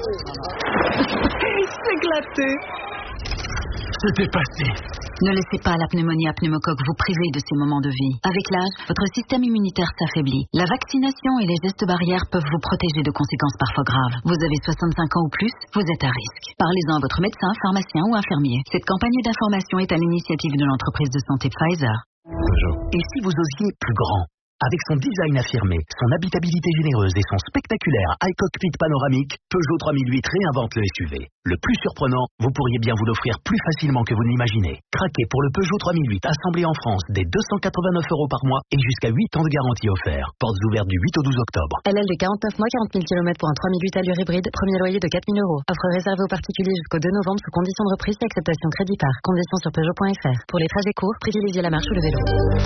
S'éclater. Se dépasser. Ne laissez pas la pneumonie à pneumocoque vous priver de ces moments de vie. Avec l'âge, votre système immunitaire s'affaiblit. La vaccination et les gestes barrières peuvent vous protéger de conséquences parfois graves. Vous avez 65 ans ou plus, vous êtes à risque. Parlez-en à votre médecin, pharmacien ou infirmier. Cette campagne d'information est à l'initiative de l'entreprise de santé Pfizer. Et si vous osiez plus grand? Avec son design affirmé, son habitabilité généreuse et son spectaculaire iCockpit panoramique, Peugeot 3008 réinvente le SUV. Le plus surprenant, vous pourriez bien vous l'offrir plus facilement que vous n'imaginez. Craquez pour le Peugeot 3008 assemblé en France dès 289 € par mois et jusqu'à 8 ans de garantie offerte. Portes ouvertes du 8 au 12 octobre. LL de 49 mois, 40 000 km pour un 3008 allure hybride, premier loyer de 4 000 €. Offre réservée aux particuliers jusqu'au 2 novembre sous condition de reprise et acceptation crédit par. Conditions sur Peugeot.fr. Pour les trajets courts, privilégiez la marche ou le vélo.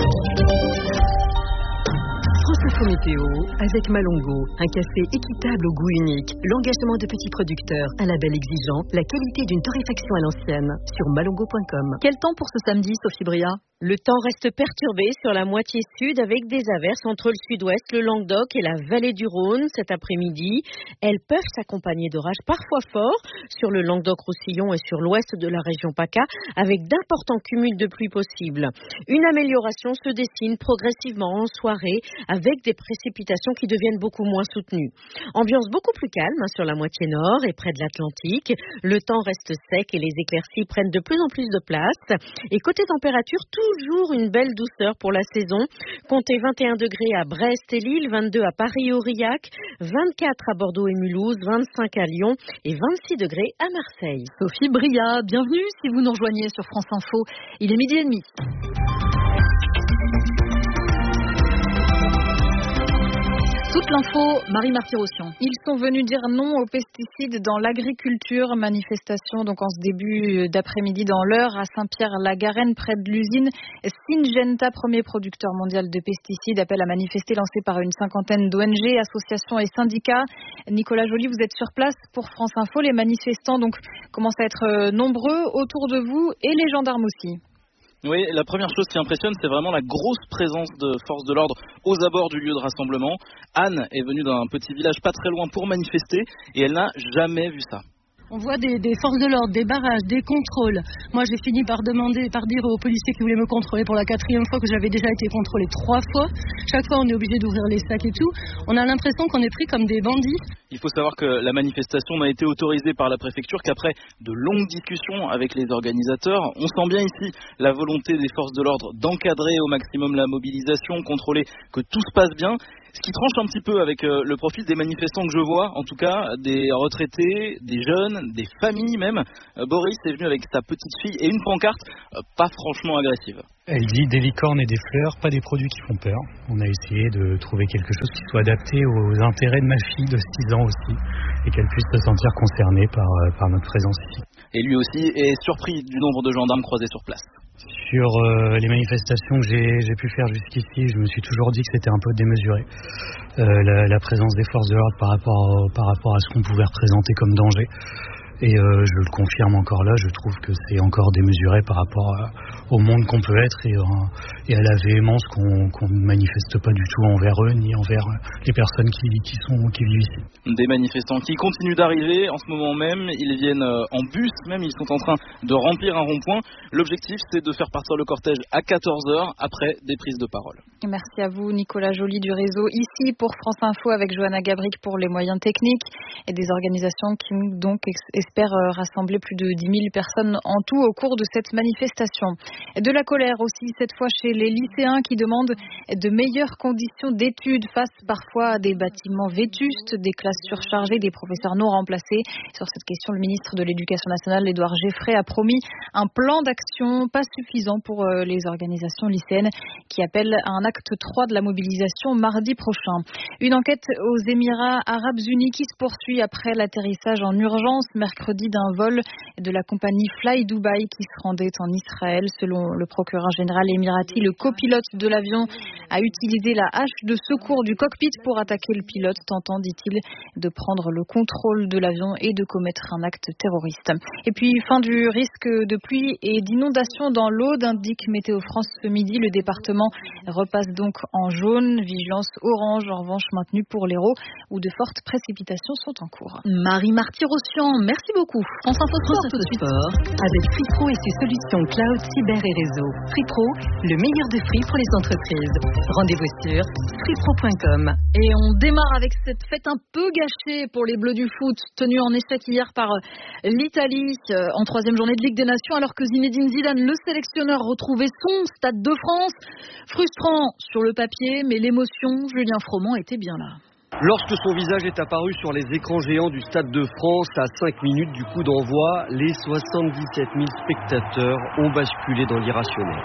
France Météo avec Malongo, un café équitable au goût unique, l'engagement de petits producteurs, un label exigeant, la qualité d'une torréfaction à l'ancienne sur malongo.com. Quel temps pour ce samedi, Sophie Bria? Le temps reste perturbé sur la moitié sud avec des averses entre le sud-ouest, le Languedoc et la vallée du Rhône cet après-midi. Elles peuvent s'accompagner d'orages parfois forts sur le Languedoc-Roussillon et sur l'ouest de la région PACA avec d'importants cumuls de pluie possibles. Une amélioration se dessine progressivement en soirée avec des précipitations qui deviennent beaucoup moins soutenues. Ambiance beaucoup plus calme sur la moitié nord et près de l'Atlantique. Le temps reste sec et les éclaircies prennent de plus en plus de place. Et côté température, toujours une belle douceur pour la saison. Comptez 21 degrés à Brest et Lille, 22 à Paris et Aurillac, 24 à Bordeaux et Mulhouse, 25 à Lyon et 26 degrés à Marseille. Sophie Bria, bienvenue si vous nous rejoignez sur France Info. Il est 12h30. Toute l'info, Marie Martirossian. Ils sont venus dire non aux pesticides dans l'agriculture. Manifestation donc en ce début d'après-midi dans l'Eure à Saint-Pierre-la-Garenne, près de l'usine Syngenta, premier producteur mondial de pesticides. Appel à manifester lancé par une cinquantaine d'ONG, associations et syndicats. Nicolas Joly, vous êtes sur place pour France Info. Les manifestants donc commencent à être nombreux autour de vous et les gendarmes aussi. Oui, la première chose qui impressionne, c'est vraiment la grosse présence de forces de l'ordre aux abords du lieu de rassemblement. Anne est venue d'un petit village pas très loin pour manifester et elle n'a jamais vu ça. On voit des forces de l'ordre, des barrages, des contrôles. Moi, j'ai fini par dire aux policiers qui voulaient me contrôler pour la 4e fois que j'avais déjà été contrôlée 3 fois. Chaque fois, on est obligé d'ouvrir les sacs et tout. On a l'impression qu'on est pris comme des bandits. Il faut savoir que la manifestation n'a été autorisée par la préfecture qu'après de longues discussions avec les organisateurs. On sent bien ici la volonté des forces de l'ordre d'encadrer au maximum la mobilisation, contrôler que tout se passe bien. Ce qui tranche un petit peu avec le profil des manifestants que je vois, en tout cas des retraités, des jeunes, des familles même. Boris est venu avec sa petite fille et une pancarte pas franchement agressive. Elle dit des licornes et des fleurs, pas des produits qui font peur. On a essayé de trouver quelque chose qui soit adapté aux intérêts de ma fille de 6 ans aussi et qu'elle puisse se sentir concernée par notre présence ici. Et lui aussi est surpris du nombre de gendarmes croisés sur place. Sur les manifestations que j'ai pu faire jusqu'ici, je me suis toujours dit que c'était un peu démesuré. La présence des forces de l'ordre par rapport à ce qu'on pouvait représenter comme danger. Et je le confirme encore là, je trouve que c'est encore démesuré par rapport au monde qu'on peut être et à la véhémence qu'on ne manifeste pas du tout envers eux ni envers les personnes qui vivent ici. Des manifestants qui continuent d'arriver en ce moment même, ils viennent en bus même, ils sont en train de remplir un rond-point. L'objectif c'est de faire partir le cortège à 14h après des prises de parole. Merci à vous Nicolas Joly du réseau ici pour France Info avec Johanna Gabric pour les moyens techniques et des organisations qui donc espère rassembler plus de 10 000 personnes en tout au cours de cette manifestation. De la colère aussi, cette fois chez les lycéens qui demandent de meilleures conditions d'études face parfois à des bâtiments vétustes, des classes surchargées, des professeurs non remplacés. Sur cette question, le ministre de l'Éducation nationale, Édouard Geffray, a promis un plan d'action pas suffisant pour les organisations lycéennes qui appellent à un acte 3 de la mobilisation mardi prochain. Une enquête aux Émirats Arabes Unis qui se poursuit après l'atterrissage en urgence mercredi d'un vol de la compagnie Fly Dubai qui se rendait en Israël. Selon le procureur général émirati, le copilote de l'avion a utilisé la hache de secours du cockpit pour attaquer le pilote, tentant, dit-il, de prendre le contrôle de l'avion et de commettre un acte terroriste. Et puis, fin du risque de pluie et d'inondation dans l'Aude, indique Météo France ce midi. Le département repasse donc en jaune, vigilance orange en revanche maintenue pour l'Hérault où de fortes précipitations sont en cours. Marie Martirossian, merci beaucoup. France Info Sport tout de suite. Avec Free-Pro et ses solutions cloud, cyber et réseau. Free-Pro, le meilleur de Free pour les entreprises. Rendez-vous sur freepro.com. Et on démarre avec cette fête un peu gâchée pour les Bleus du foot, tenue en échec hier par l'Italie en 3e journée de Ligue des Nations, alors que Zinedine Zidane, le sélectionneur, retrouvait son Stade de France. Frustrant sur le papier, mais l'émotion, Julien Froment était bien là. Lorsque son visage est apparu sur les écrans géants du Stade de France à 5 minutes du coup d'envoi, les 77 000 spectateurs ont basculé dans l'irrationnel.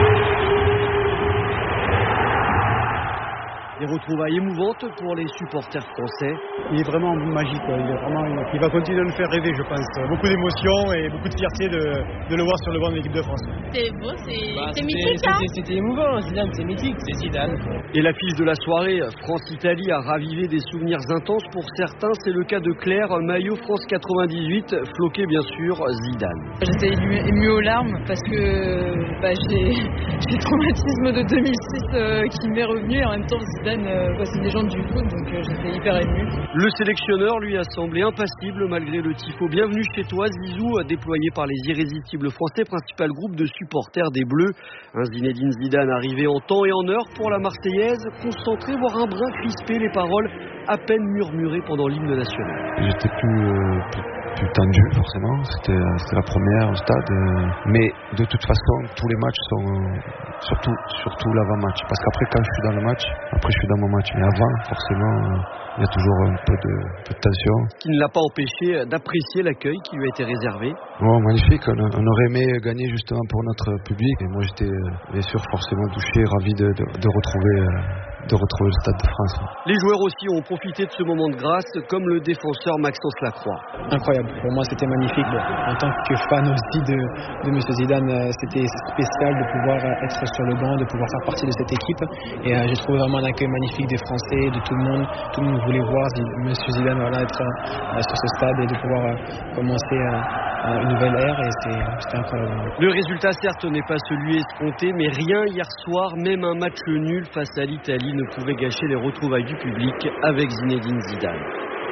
Des retrouvailles émouvantes pour les supporters français. Il est vraiment magique, il va continuer de nous faire rêver, je pense. Beaucoup d'émotions et beaucoup de fierté de le voir sur le banc de l'équipe de France. C'est beau, c'est mythique, hein. C'était émouvant, Zidane, c'est mythique, c'est Zidane. Et l'affiche de la soirée, France-Italie, a ravivé des souvenirs intenses pour certains. C'est le cas de Claire, maillot France 98, floqué bien sûr Zidane. J'étais émue aux larmes parce que j'ai le traumatisme de 2006 qui m'est revenu et en même temps Zidane, c'est une légende du foot, donc j'étais hyper émue. Le sélectionneur, lui, a semblé impassible malgré le tifo. Bienvenue chez toi, Zizou, déployé par les irrésistibles Français, principal groupe de supporters des Bleus. Un Zinedine Zidane arrivé en temps et en heure pour la Marseillaise, concentré, voire un brin crispé, les paroles à peine murmurées pendant l'hymne national. J'étais plus tendu forcément, c'était la première au stade, mais de toute façon tous les matchs sont surtout l'avant-match, parce qu'après quand je suis dans le match, après je suis dans mon match, mais avant forcément il y a toujours un peu de tension. Ce qui ne l'a pas empêché d'apprécier l'accueil qui lui a été réservé. Oh, magnifique, on aurait aimé gagner justement pour notre public, et moi j'étais bien sûr forcément touché, ravi de retrouver de retrouver le Stade de France. Les joueurs aussi ont profité de ce moment de grâce, comme le défenseur Maxence Lacroix. Incroyable, pour moi c'était magnifique. En tant que fan aussi de M. Zidane, c'était spécial de pouvoir être sur le banc, de pouvoir faire partie de cette équipe. Et j'ai trouvé vraiment un accueil magnifique des Français, de tout le monde. Tout le monde voulait voir M. Zidane être sur ce stade et de pouvoir commencer une nouvelle ère, et c'était incroyable. Le résultat certes n'est pas celui escompté, mais rien hier soir, même un match nul face à l'Italie ne pouvait gâcher les retrouvailles du public avec Zinedine Zidane.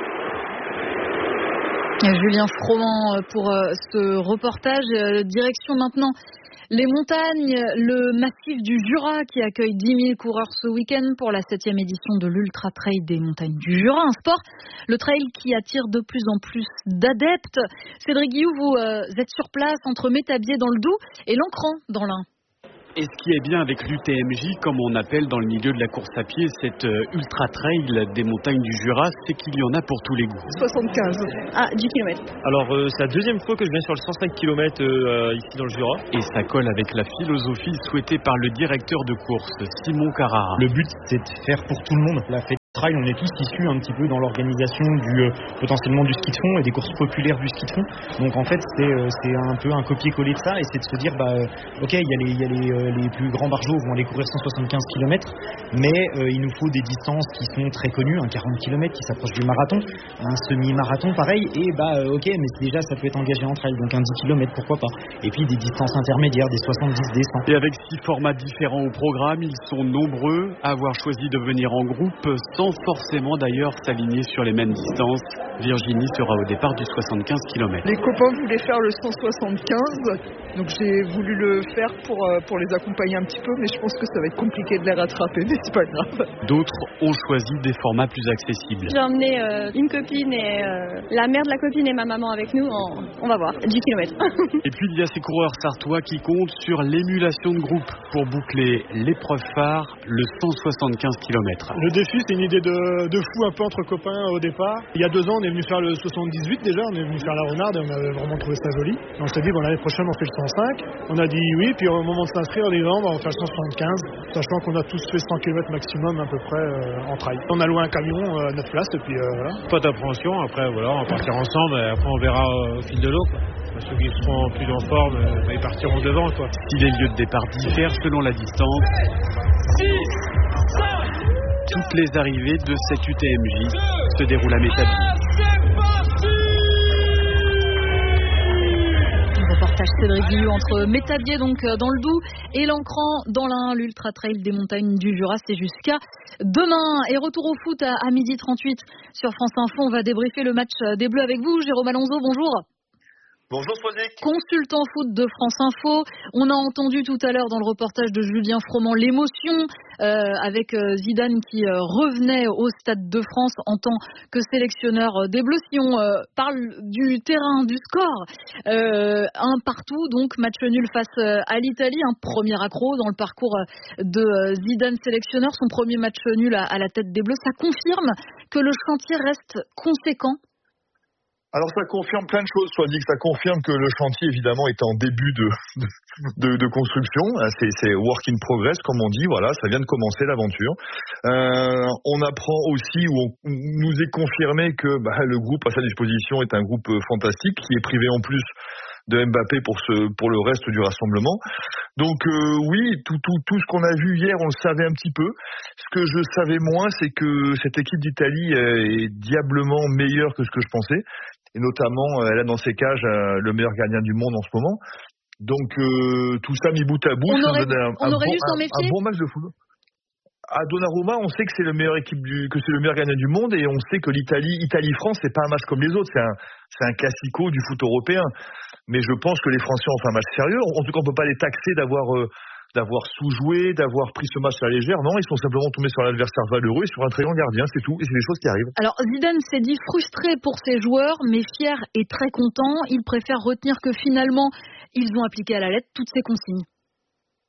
Julien Froment pour ce reportage. Direction maintenant les montagnes, le massif du Jura qui accueille 10 000 coureurs ce week-end pour la 7e édition de l'Ultra Trail des montagnes du Jura. Un sport, le trail qui attire de plus en plus d'adeptes. Cédric Guillou, vous êtes sur place entre Métabier dans le Doubs et L'Ancran dans l'Ain. Et ce qui est bien avec l'UTMJ, comme on appelle dans le milieu de la course à pied, cette ultra trail des montagnes du Jura, c'est qu'il y en a pour tous les goûts. 75 à 10 km. Alors c'est la deuxième fois que je viens sur le 105 km ici dans le Jura. Et ça colle avec la philosophie souhaitée par le directeur de course, Simon Carrara. Le but, c'est de faire pour tout le monde. La fête trail, on est tous issus un petit peu dans l'organisation potentiellement du ski de fond et des courses populaires du ski de fond. Donc en fait, c'est un peu un copier-coller de ça, et c'est de se dire, ok, il y a les plus grands barjots vont aller courir 175 km, mais il nous faut des distances qui sont très connues, un 40 km qui s'approche du marathon, un semi-marathon pareil, et ok, mais déjà ça peut être engagé en trail, donc un 10 km pourquoi pas, et puis des distances intermédiaires, des 70, des 100. Et avec 6 formats différents au programme, ils sont nombreux à avoir choisi de venir en groupe, sans forcément d'ailleurs s'aligner sur les mêmes distances. Virginie sera au départ du 75 km. Les copains voulaient faire le 175, donc j'ai voulu le faire pour les accompagner un petit peu, mais je pense que ça va être compliqué de les rattraper, mais c'est pas grave. D'autres ont choisi des formats plus accessibles. J'ai emmené une copine et la mère de la copine et ma maman avec nous, on va voir, 10 km. Et puis il y a ces coureurs sartois qui comptent sur l'émulation de groupe pour boucler l'épreuve phare, le 175 km. Le défi, c'est une idée de fou un peu entre copains au départ. Il y a 2 ans, on est venu faire le 78 déjà, on est venu faire la Renarde et on avait vraiment trouvé ça joli. Et on s'est dit, l'année prochaine, on fait le 105. On a dit oui, puis au moment de s'inscrire, on dit non, on va faire le 175, sachant qu'on a tous fait 100 km maximum à peu près en trail. On a loué un camion à notre place et puis voilà. Pas d'appréhension, après voilà, on va partir ensemble et après on verra au fil de l'eau, quoi. Ceux qui seront plus en forme, ils partiront devant, quoi. Si les lieux de départ diffèrent selon la distance, toutes les arrivées de cette UTMJ se déroulent à Métabier. Reportage Cédric Guillou entre Métabier donc dans le Doubs et L'Ancran dans l'Ain. L'Ultra Trail des montagnes du Jura, c'est jusqu'à demain. Et retour au foot à 12h38 sur France Info. On va débriefer le match des Bleus avec vous. Jérôme Alonso, bonjour. Bonjour Swazik. Consultant foot de France Info. On a entendu tout à l'heure dans le reportage de Julien Froment l'émotion avec Zidane qui revenait au Stade de France en tant que sélectionneur des Bleus. Si on parle du terrain, du score, 1-1 donc match nul face à l'Italie, un premier accro dans le parcours de Zidane sélectionneur, son premier match nul à la tête des Bleus. Ça confirme que le chantier reste conséquent. Alors ça confirme plein de choses, soit dit que ça confirme que le chantier évidemment est en début de construction, c'est work in progress comme on dit, voilà, ça vient de commencer l'aventure. On apprend aussi, ou nous est confirmé que le groupe à sa disposition est un groupe fantastique qui est privé en plus de Mbappé pour le reste du rassemblement. Donc oui, tout ce qu'on a vu hier, on le savait un petit peu. Ce que je savais moins, c'est que cette équipe d'Italie est diablement meilleure que ce que je pensais. Et notamment, elle a dans ses cages le meilleur gardien du monde en ce moment. Donc tout ça mis bout à bout, on aurait dû s'en méfier. Un bon match de football. À Donnarumma, on sait que c'est le meilleur gardien du monde, et on sait que Italie-France, c'est pas un match comme les autres, c'est un classico du foot européen. Mais je pense que les Français ont fait un match sérieux. En tout cas, on peut pas les taxer d'avoir sous-joué, d'avoir pris ce match à la légère. Non, ils sont simplement tombés sur l'adversaire valeureux et sur un très grand gardien, c'est tout. Et c'est des choses qui arrivent. Alors, Zidane s'est dit frustré pour ses joueurs, mais fier et très content. Il préfère retenir que finalement, ils ont appliqué à la lettre toutes ces consignes.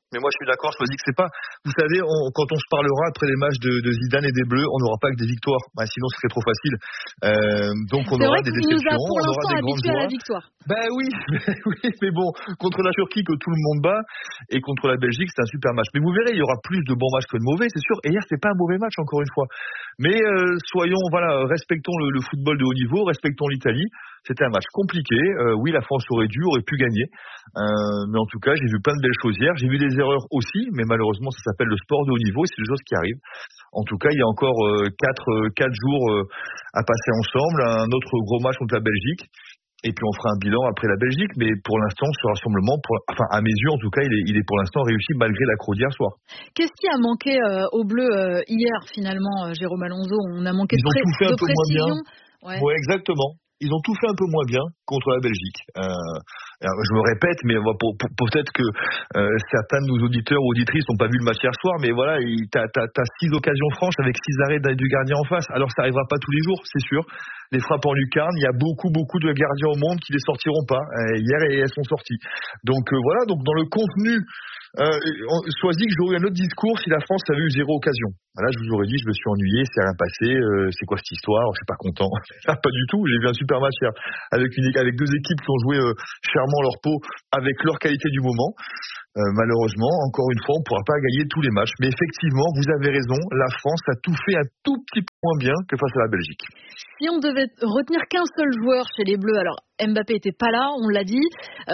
Mais moi, je suis d'accord, je me dis que c'est pas... Vous savez, quand on se parlera après les matchs de Zidane et des Bleus, on n'aura pas que des victoires. Sinon, ce serait trop facile. Donc, on aura des déceptions, on aura des grandes joies. À la victoire. Oui, mais bon, contre la Turquie que tout le monde bat, et contre la Belgique, c'est un super match. Mais vous verrez, il y aura plus de bons matchs que de mauvais, c'est sûr. Et hier, c'est pas un mauvais match, encore une fois. Mais respectons le football de haut niveau, respectons l'Italie. C'était un match compliqué. Oui, la France aurait pu gagner. Mais en tout cas, j'ai vu plein de belles choses hier. J'ai vu des erreurs aussi, mais malheureusement, ça s'appelle le sport de haut niveau et c'est des choses qui arrivent. En tout cas, il y a encore 4 jours à passer ensemble. Un autre gros match contre la Belgique. Et puis on fera un bilan après la Belgique. Mais pour l'instant, ce rassemblement, à mes yeux en tout cas, il est pour l'instant réussi malgré la croix d'hier soir. Qu'est-ce qui a manqué aux Bleus hier finalement, Jérôme Alonso? On a manqué de précision. Ouais, exactement. Ils ont tout fait un peu moins bien contre la Belgique. Je me répète, mais peut-être que certains de nos auditeurs ou auditrices n'ont pas vu le match hier soir, mais voilà, t'as 6 occasions franches avec 6 arrêts du gardien en face. Alors ça arrivera pas tous les jours, c'est sûr. Les frappes en lucarne, il y a beaucoup de gardiens au monde qui les sortiront pas. Hier, elles sont sorties. Donc voilà, donc dans le contenu, choisis que j'aurais eu un autre discours si la France avait eu 0 occasion. Là, je vous aurais dit, je me suis ennuyé, c'est rien passé, c'est quoi cette histoire, je suis pas content. Pas du tout, j'ai vu un super match hier avec 2 équipes qui ont joué chèrement leur peau avec leur qualité du moment. Malheureusement, encore une fois, on ne pourra pas gagner tous les matchs. Mais effectivement, vous avez raison, la France a tout fait un tout petit peu moins bien que face à la Belgique. Si on devait retenir qu'un seul joueur chez les Bleus, alors Mbappé n'était pas là, on l'a dit.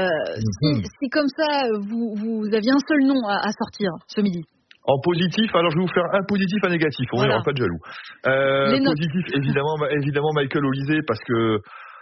Si comme ça, vous aviez un seul nom à sortir ce midi. En positif, alors je vais vous faire un positif, un négatif. On n'aura pas de jaloux. Positif, évidemment Michael Olise, parce que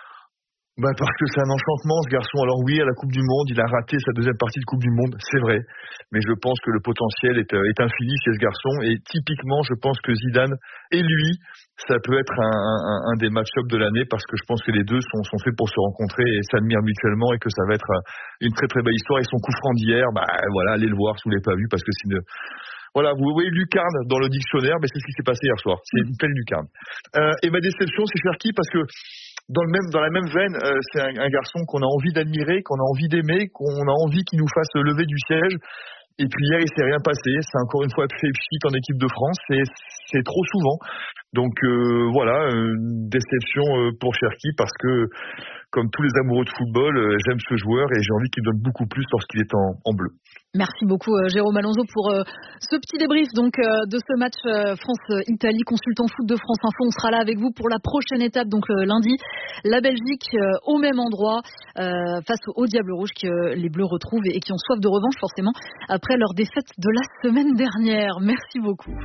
c'est un enchantement ce garçon. Alors oui, à la Coupe du Monde, il a raté sa deuxième partie de Coupe du Monde, c'est vrai. Mais je pense que le potentiel est infini chez ce garçon. Et typiquement, je pense que Zidane et lui, ça peut être un des match-ups de l'année, parce que je pense que les deux sont faits pour se rencontrer et s'admirent mutuellement, et que ça va être une très très belle histoire. Et son coup franc d'hier, allez le voir si vous ne l'avez pas vu, parce que c'est une... Voilà, vous voyez lucarne dans le dictionnaire, mais c'est ce qui s'est passé hier soir. C'est une pleine lucarne. Et ma déception, c'est Cherki, parce que dans la même veine, c'est un garçon qu'on a envie d'admirer, qu'on a envie d'aimer, qu'on a envie qu'il nous fasse lever du siège. Et puis hier, il s'est rien passé. C'est encore une fois fait pchit en équipe de France. C'est trop souvent. Donc voilà, une déception pour Cherki, parce que, comme tous les amoureux de football, j'aime ce joueur et j'ai envie qu'il donne beaucoup plus lorsqu'il est en bleu. Merci beaucoup Jérôme Alonso pour ce petit débrief donc de ce match France-Italie. Consultant foot de France Info, on sera là avec vous pour la prochaine étape, donc lundi, la Belgique au même endroit face aux Diables Rouges que les Bleus retrouvent et qui ont soif de revanche forcément après leur défaite de la semaine dernière. Merci beaucoup.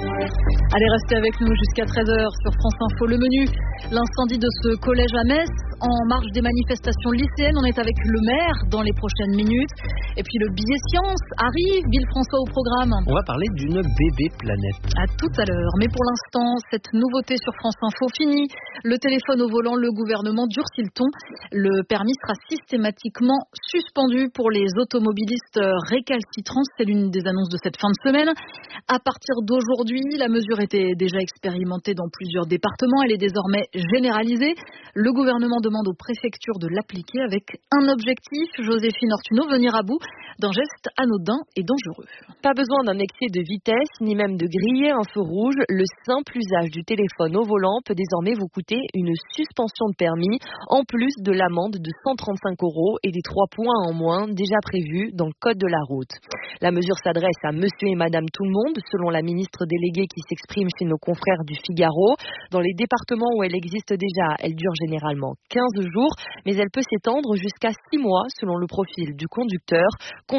Allez, restez avec nous jusqu'à 13h sur France Info. Le menu, l'incendie de ce collège à Metz en marge des manifestations lycéennes. On est avec le maire dans les prochaines minutes. Et puis le billet science arrive. Bill François au programme. On va parler d'une bébé planète. À tout à l'heure. Mais pour l'instant, cette nouveauté sur France Info finit. Le téléphone au volant, le gouvernement durcit le ton. Le permis sera systématiquement suspendu pour les automobilistes récalcitrants. C'est l'une des annonces de cette fin de semaine. À partir d'aujourd'hui, la mesure était déjà expérimentée dans plusieurs départements. Elle est désormais généralisée. Le gouvernement demande aux préfectures de l'appliquer avec un objectif, Joséphine Ortuno, venir à bout d'un geste anodin et dangereux. Pas besoin d'un excès de vitesse, ni même de griller un feu rouge. Le simple usage du téléphone au volant peut désormais vous coûter une suspension de permis, en plus de l'amende de 135 € et des 3 points en moins déjà prévus dans le code de la route. La mesure s'adresse à monsieur et madame tout le monde, selon la ministre déléguée qui s'exprime chez nos confrères du Figaro. Dans les départements où elle existe déjà, elle dure généralement 15 jours, mais elle peut s'étendre jusqu'à 6 mois selon le profil du conducteur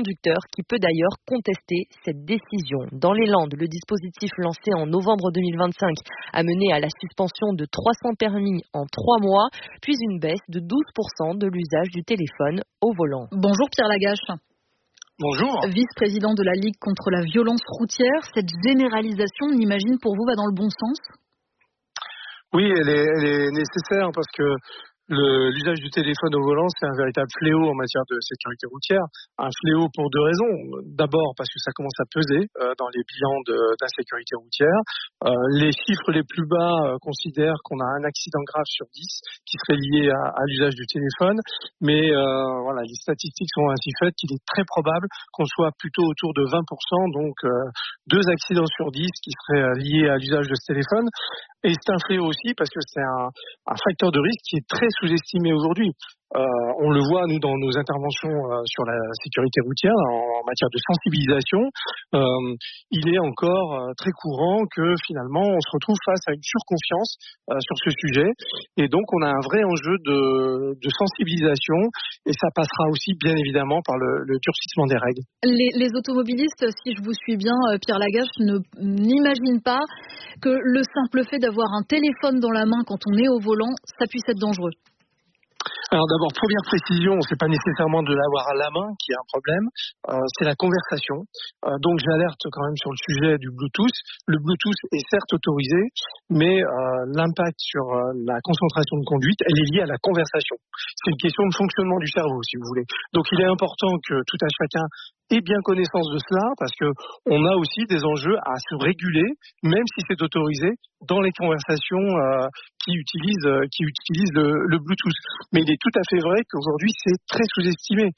qui peut d'ailleurs contester cette décision. Dans les Landes, le dispositif lancé en novembre 2025 a mené à la suspension de 300 permis en 3 mois, puis une baisse de 12% de l'usage du téléphone au volant. Bonjour Pierre Lagache. Bonjour. Vice-président de la Ligue contre la violence routière, cette généralisation, on imagine, pour vous, va dans le bon sens ? Oui, elle est nécessaire parce que l'usage du téléphone au volant, c'est un véritable fléau en matière de sécurité routière. Un fléau pour deux raisons. D'abord parce que ça commence à peser dans les bilans d'insécurité routière. Les chiffres les plus bas considèrent qu'on a un accident grave sur 10 qui serait lié à l'usage du téléphone. Mais voilà, les statistiques sont ainsi faites qu'il est très probable qu'on soit plutôt autour de 20%, donc 2 accidents sur 10 qui seraient liés à l'usage de ce téléphone. Et c'est un fléau aussi parce que c'est un facteur de risque qui est très sous-estimé aujourd'hui. On le voit, nous, dans nos interventions sur la sécurité routière, en matière de sensibilisation. Il est encore très courant que finalement, on se retrouve face à une surconfiance sur ce sujet. Et donc, on a un vrai enjeu de sensibilisation. Et ça passera aussi, bien évidemment, par le durcissement des règles. Les automobilistes, si je vous suis bien, Pierre Lagache, n'imaginent pas que le simple fait d'avoir un téléphone dans la main quand on est au volant, ça puisse être dangereux. Alors d'abord, première précision, c'est pas nécessairement de l'avoir à la main qui est un problème, c'est la conversation. Donc j'alerte quand même sur le sujet du Bluetooth. Le Bluetooth est certes autorisé, mais l'impact sur la concentration de conduite, elle est liée à la conversation. C'est une question de fonctionnement du cerveau, si vous voulez. Donc il est important que tout un chacun ait bien connaissance de cela, parce que on a aussi des enjeux à se réguler, même si c'est autorisé, dans les conversations qui utilisent le Bluetooth. Mais il est tout à fait vrai qu'aujourd'hui, c'est très sous-estimé.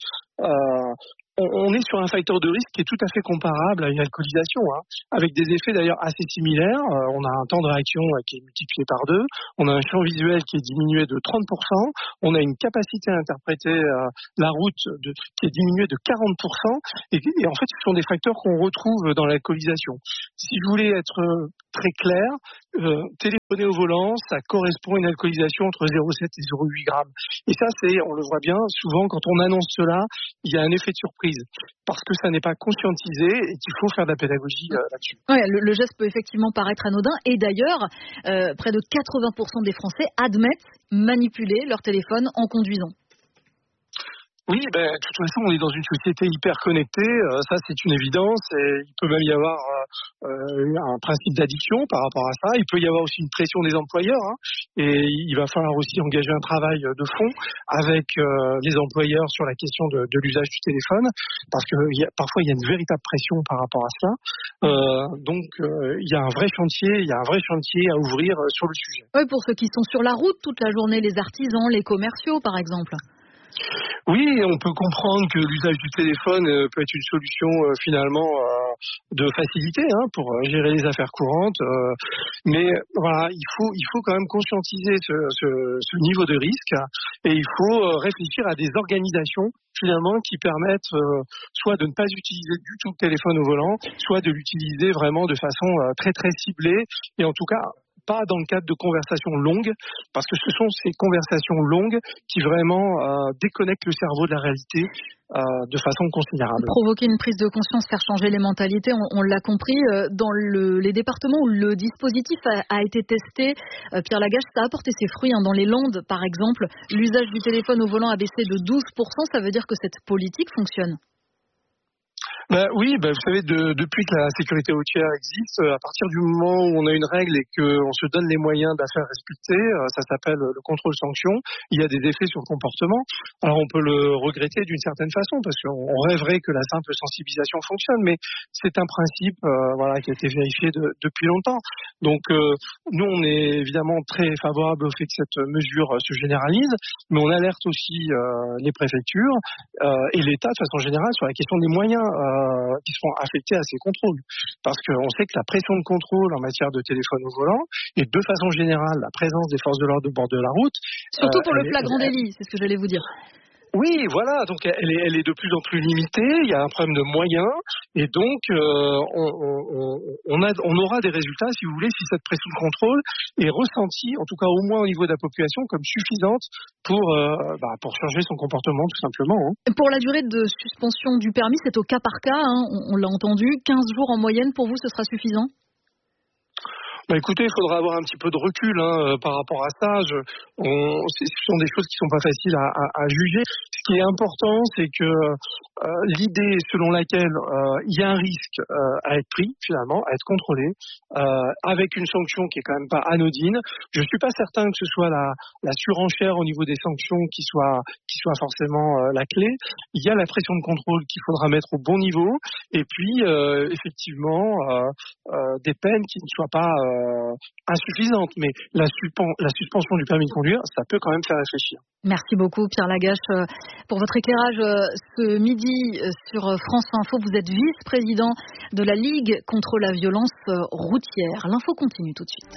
On est sur un facteur de risque qui est tout à fait comparable à une alcoolisation, avec des effets d'ailleurs assez similaires. On a un temps de réaction qui est multiplié par 2, on a un champ visuel qui est diminué de 30%, on a une capacité à interpréter la route qui est diminuée de 40%, et en fait ce sont des facteurs qu'on retrouve dans l'alcoolisation. Si je voulais être très clair, téléphoner au volant, ça correspond à une alcoolisation entre 0,7 et 0,8 grammes. Et ça, on le voit bien, souvent quand on annonce cela, il y a un effet de surprise, parce que ça n'est pas conscientisé et qu'il faut faire de la pédagogie là-dessus. Ouais, le geste peut effectivement paraître anodin, et d'ailleurs, près de 80% des Français admettent manipuler leur téléphone en conduisant. Oui, de toute façon, on est dans une société hyper connectée, ça c'est une évidence, et il peut même y avoir un principe d'addiction par rapport à ça. Il peut y avoir aussi une pression des employeurs, et il va falloir aussi engager un travail de fond avec les employeurs sur la question de l'usage du téléphone, parce que parfois il y a une véritable pression par rapport à cela. Donc il y a un vrai chantier à ouvrir sur le sujet. Oui, pour ceux qui sont sur la route toute la journée, les artisans, les commerciaux par exemple. Oui, on peut comprendre que l'usage du téléphone peut être une solution finalement de facilité pour gérer les affaires courantes. Mais voilà, il faut quand même conscientiser ce niveau de risque, et il faut réfléchir à des organisations finalement qui permettent soit de ne pas utiliser du tout le téléphone au volant, soit de l'utiliser vraiment de façon très très ciblée, et en tout cas pas dans le cadre de conversations longues, parce que ce sont ces conversations longues qui vraiment déconnectent le cerveau de la réalité de façon considérable. Provoquer une prise de conscience, faire changer les mentalités, on l'a compris. Dans les départements où le dispositif a été testé, Pierre Lagache, ça a porté ses fruits. Dans les Landes, par exemple, l'usage du téléphone au volant a baissé de 12%. Ça veut dire que cette politique fonctionne. Oui, vous savez, depuis que la sécurité routière existe, à partir du moment où on a une règle et qu'on se donne les moyens de la faire respecter, ça s'appelle le contrôle-sanction, il y a des effets sur le comportement. Alors on peut le regretter d'une certaine façon, parce qu'on rêverait que la simple sensibilisation fonctionne, mais c'est un principe qui a été vérifié depuis longtemps. Donc nous, on est évidemment très favorable au fait que cette mesure se généralise, mais on alerte aussi les préfectures et l'État de façon générale sur la question des moyens qui seront affectés à ces contrôles. Parce qu'on sait que la pression de contrôle en matière de téléphone au volant, et de façon générale la présence des forces de l'ordre au bord de la route... Surtout pour le flagrant délit, c'est ce que j'allais vous dire. Oui, voilà, donc elle est de plus en plus limitée, il y a un problème de moyens, et donc on aura des résultats, si vous voulez, si cette pression de contrôle est ressentie, en tout cas au moins au niveau de la population, comme suffisante pour changer son comportement, tout simplement. Pour la durée de suspension du permis, c'est au cas par cas, on l'a entendu, 15 jours en moyenne, pour vous, ce sera suffisant ? Écoutez, il faudra avoir un petit peu de recul par rapport à ça. Ce sont des choses qui sont pas faciles à juger. Ce qui est important, c'est que l'idée selon laquelle il y a un risque à être pris, finalement, à être contrôlé, avec une sanction qui est quand même pas anodine. Je suis pas certain que ce soit la surenchère au niveau des sanctions qui soit forcément la clé. Il y a la pression de contrôle qu'il faudra mettre au bon niveau, et puis effectivement des peines qui ne soient pas insuffisantes. Mais la suspension du permis de conduire, ça peut quand même faire réfléchir. Merci beaucoup Pierre Lagache pour votre éclairage ce midi sur France Info. Vous êtes vice-président de la Ligue contre la violence routière. L'info continue tout de suite.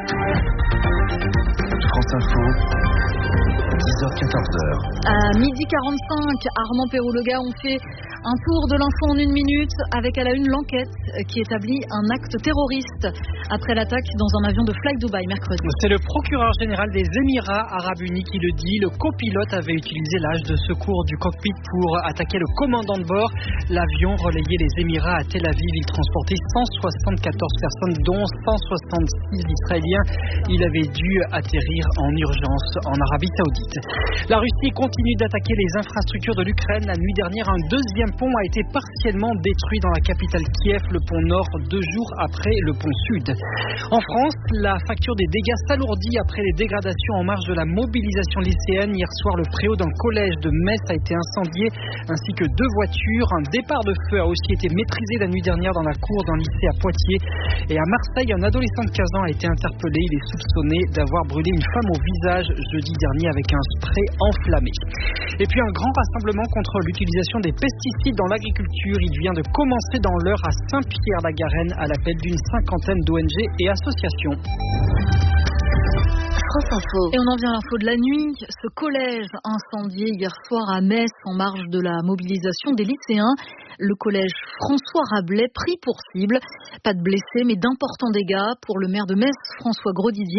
France Info, 10h-14h. À 12h45, Armand Perrault-Lega, on fait un tour de l'info en 1 minute avec à la une l'enquête qui établit un acte terroriste après l'attaque dans un avion de Fly Dubai mercredi. C'est le procureur général des Émirats Arabes Unis qui le dit. Le copilote avait utilisé l'âge de secours du cockpit pour attaquer le commandant de bord. L'avion relayait les Émirats à Tel Aviv. Il transportait 174 personnes, dont 166 Israéliens. Il avait dû atterrir en urgence en Arabie Saoudite. La Russie continue d'attaquer les infrastructures de l'Ukraine. La nuit dernière, un deuxième pont a été partiellement détruit dans la capitale Kiev, le pont nord, 2 jours après le pont sud. En France, la facture des dégâts s'alourdit après les dégradations en marge de la mobilisation lycéenne. Hier soir, le préau d'un collège de Metz a été incendié, ainsi que 2 voitures. Un départ de feu a aussi été maîtrisé la nuit dernière dans la cour d'un lycée à Poitiers. Et à Marseille, un adolescent de 15 ans a été interpellé. Il est soupçonné d'avoir brûlé une femme au visage jeudi dernier avec un spray enflammé. Et puis un grand rassemblement contre l'utilisation des pesticides dans l'agriculture. Il vient de commencer dans l'Eure à Saint-Pierre-la-Garenne à l'appel d'une 50aine d'ONG et associations. Et on en vient à l'info de la nuit. Ce collège incendié hier soir à Metz en marge de la mobilisation des lycéens. Le collège François Rabelais pris pour cible. Pas de blessés mais d'importants dégâts pour le maire de Metz, François Grosdidier.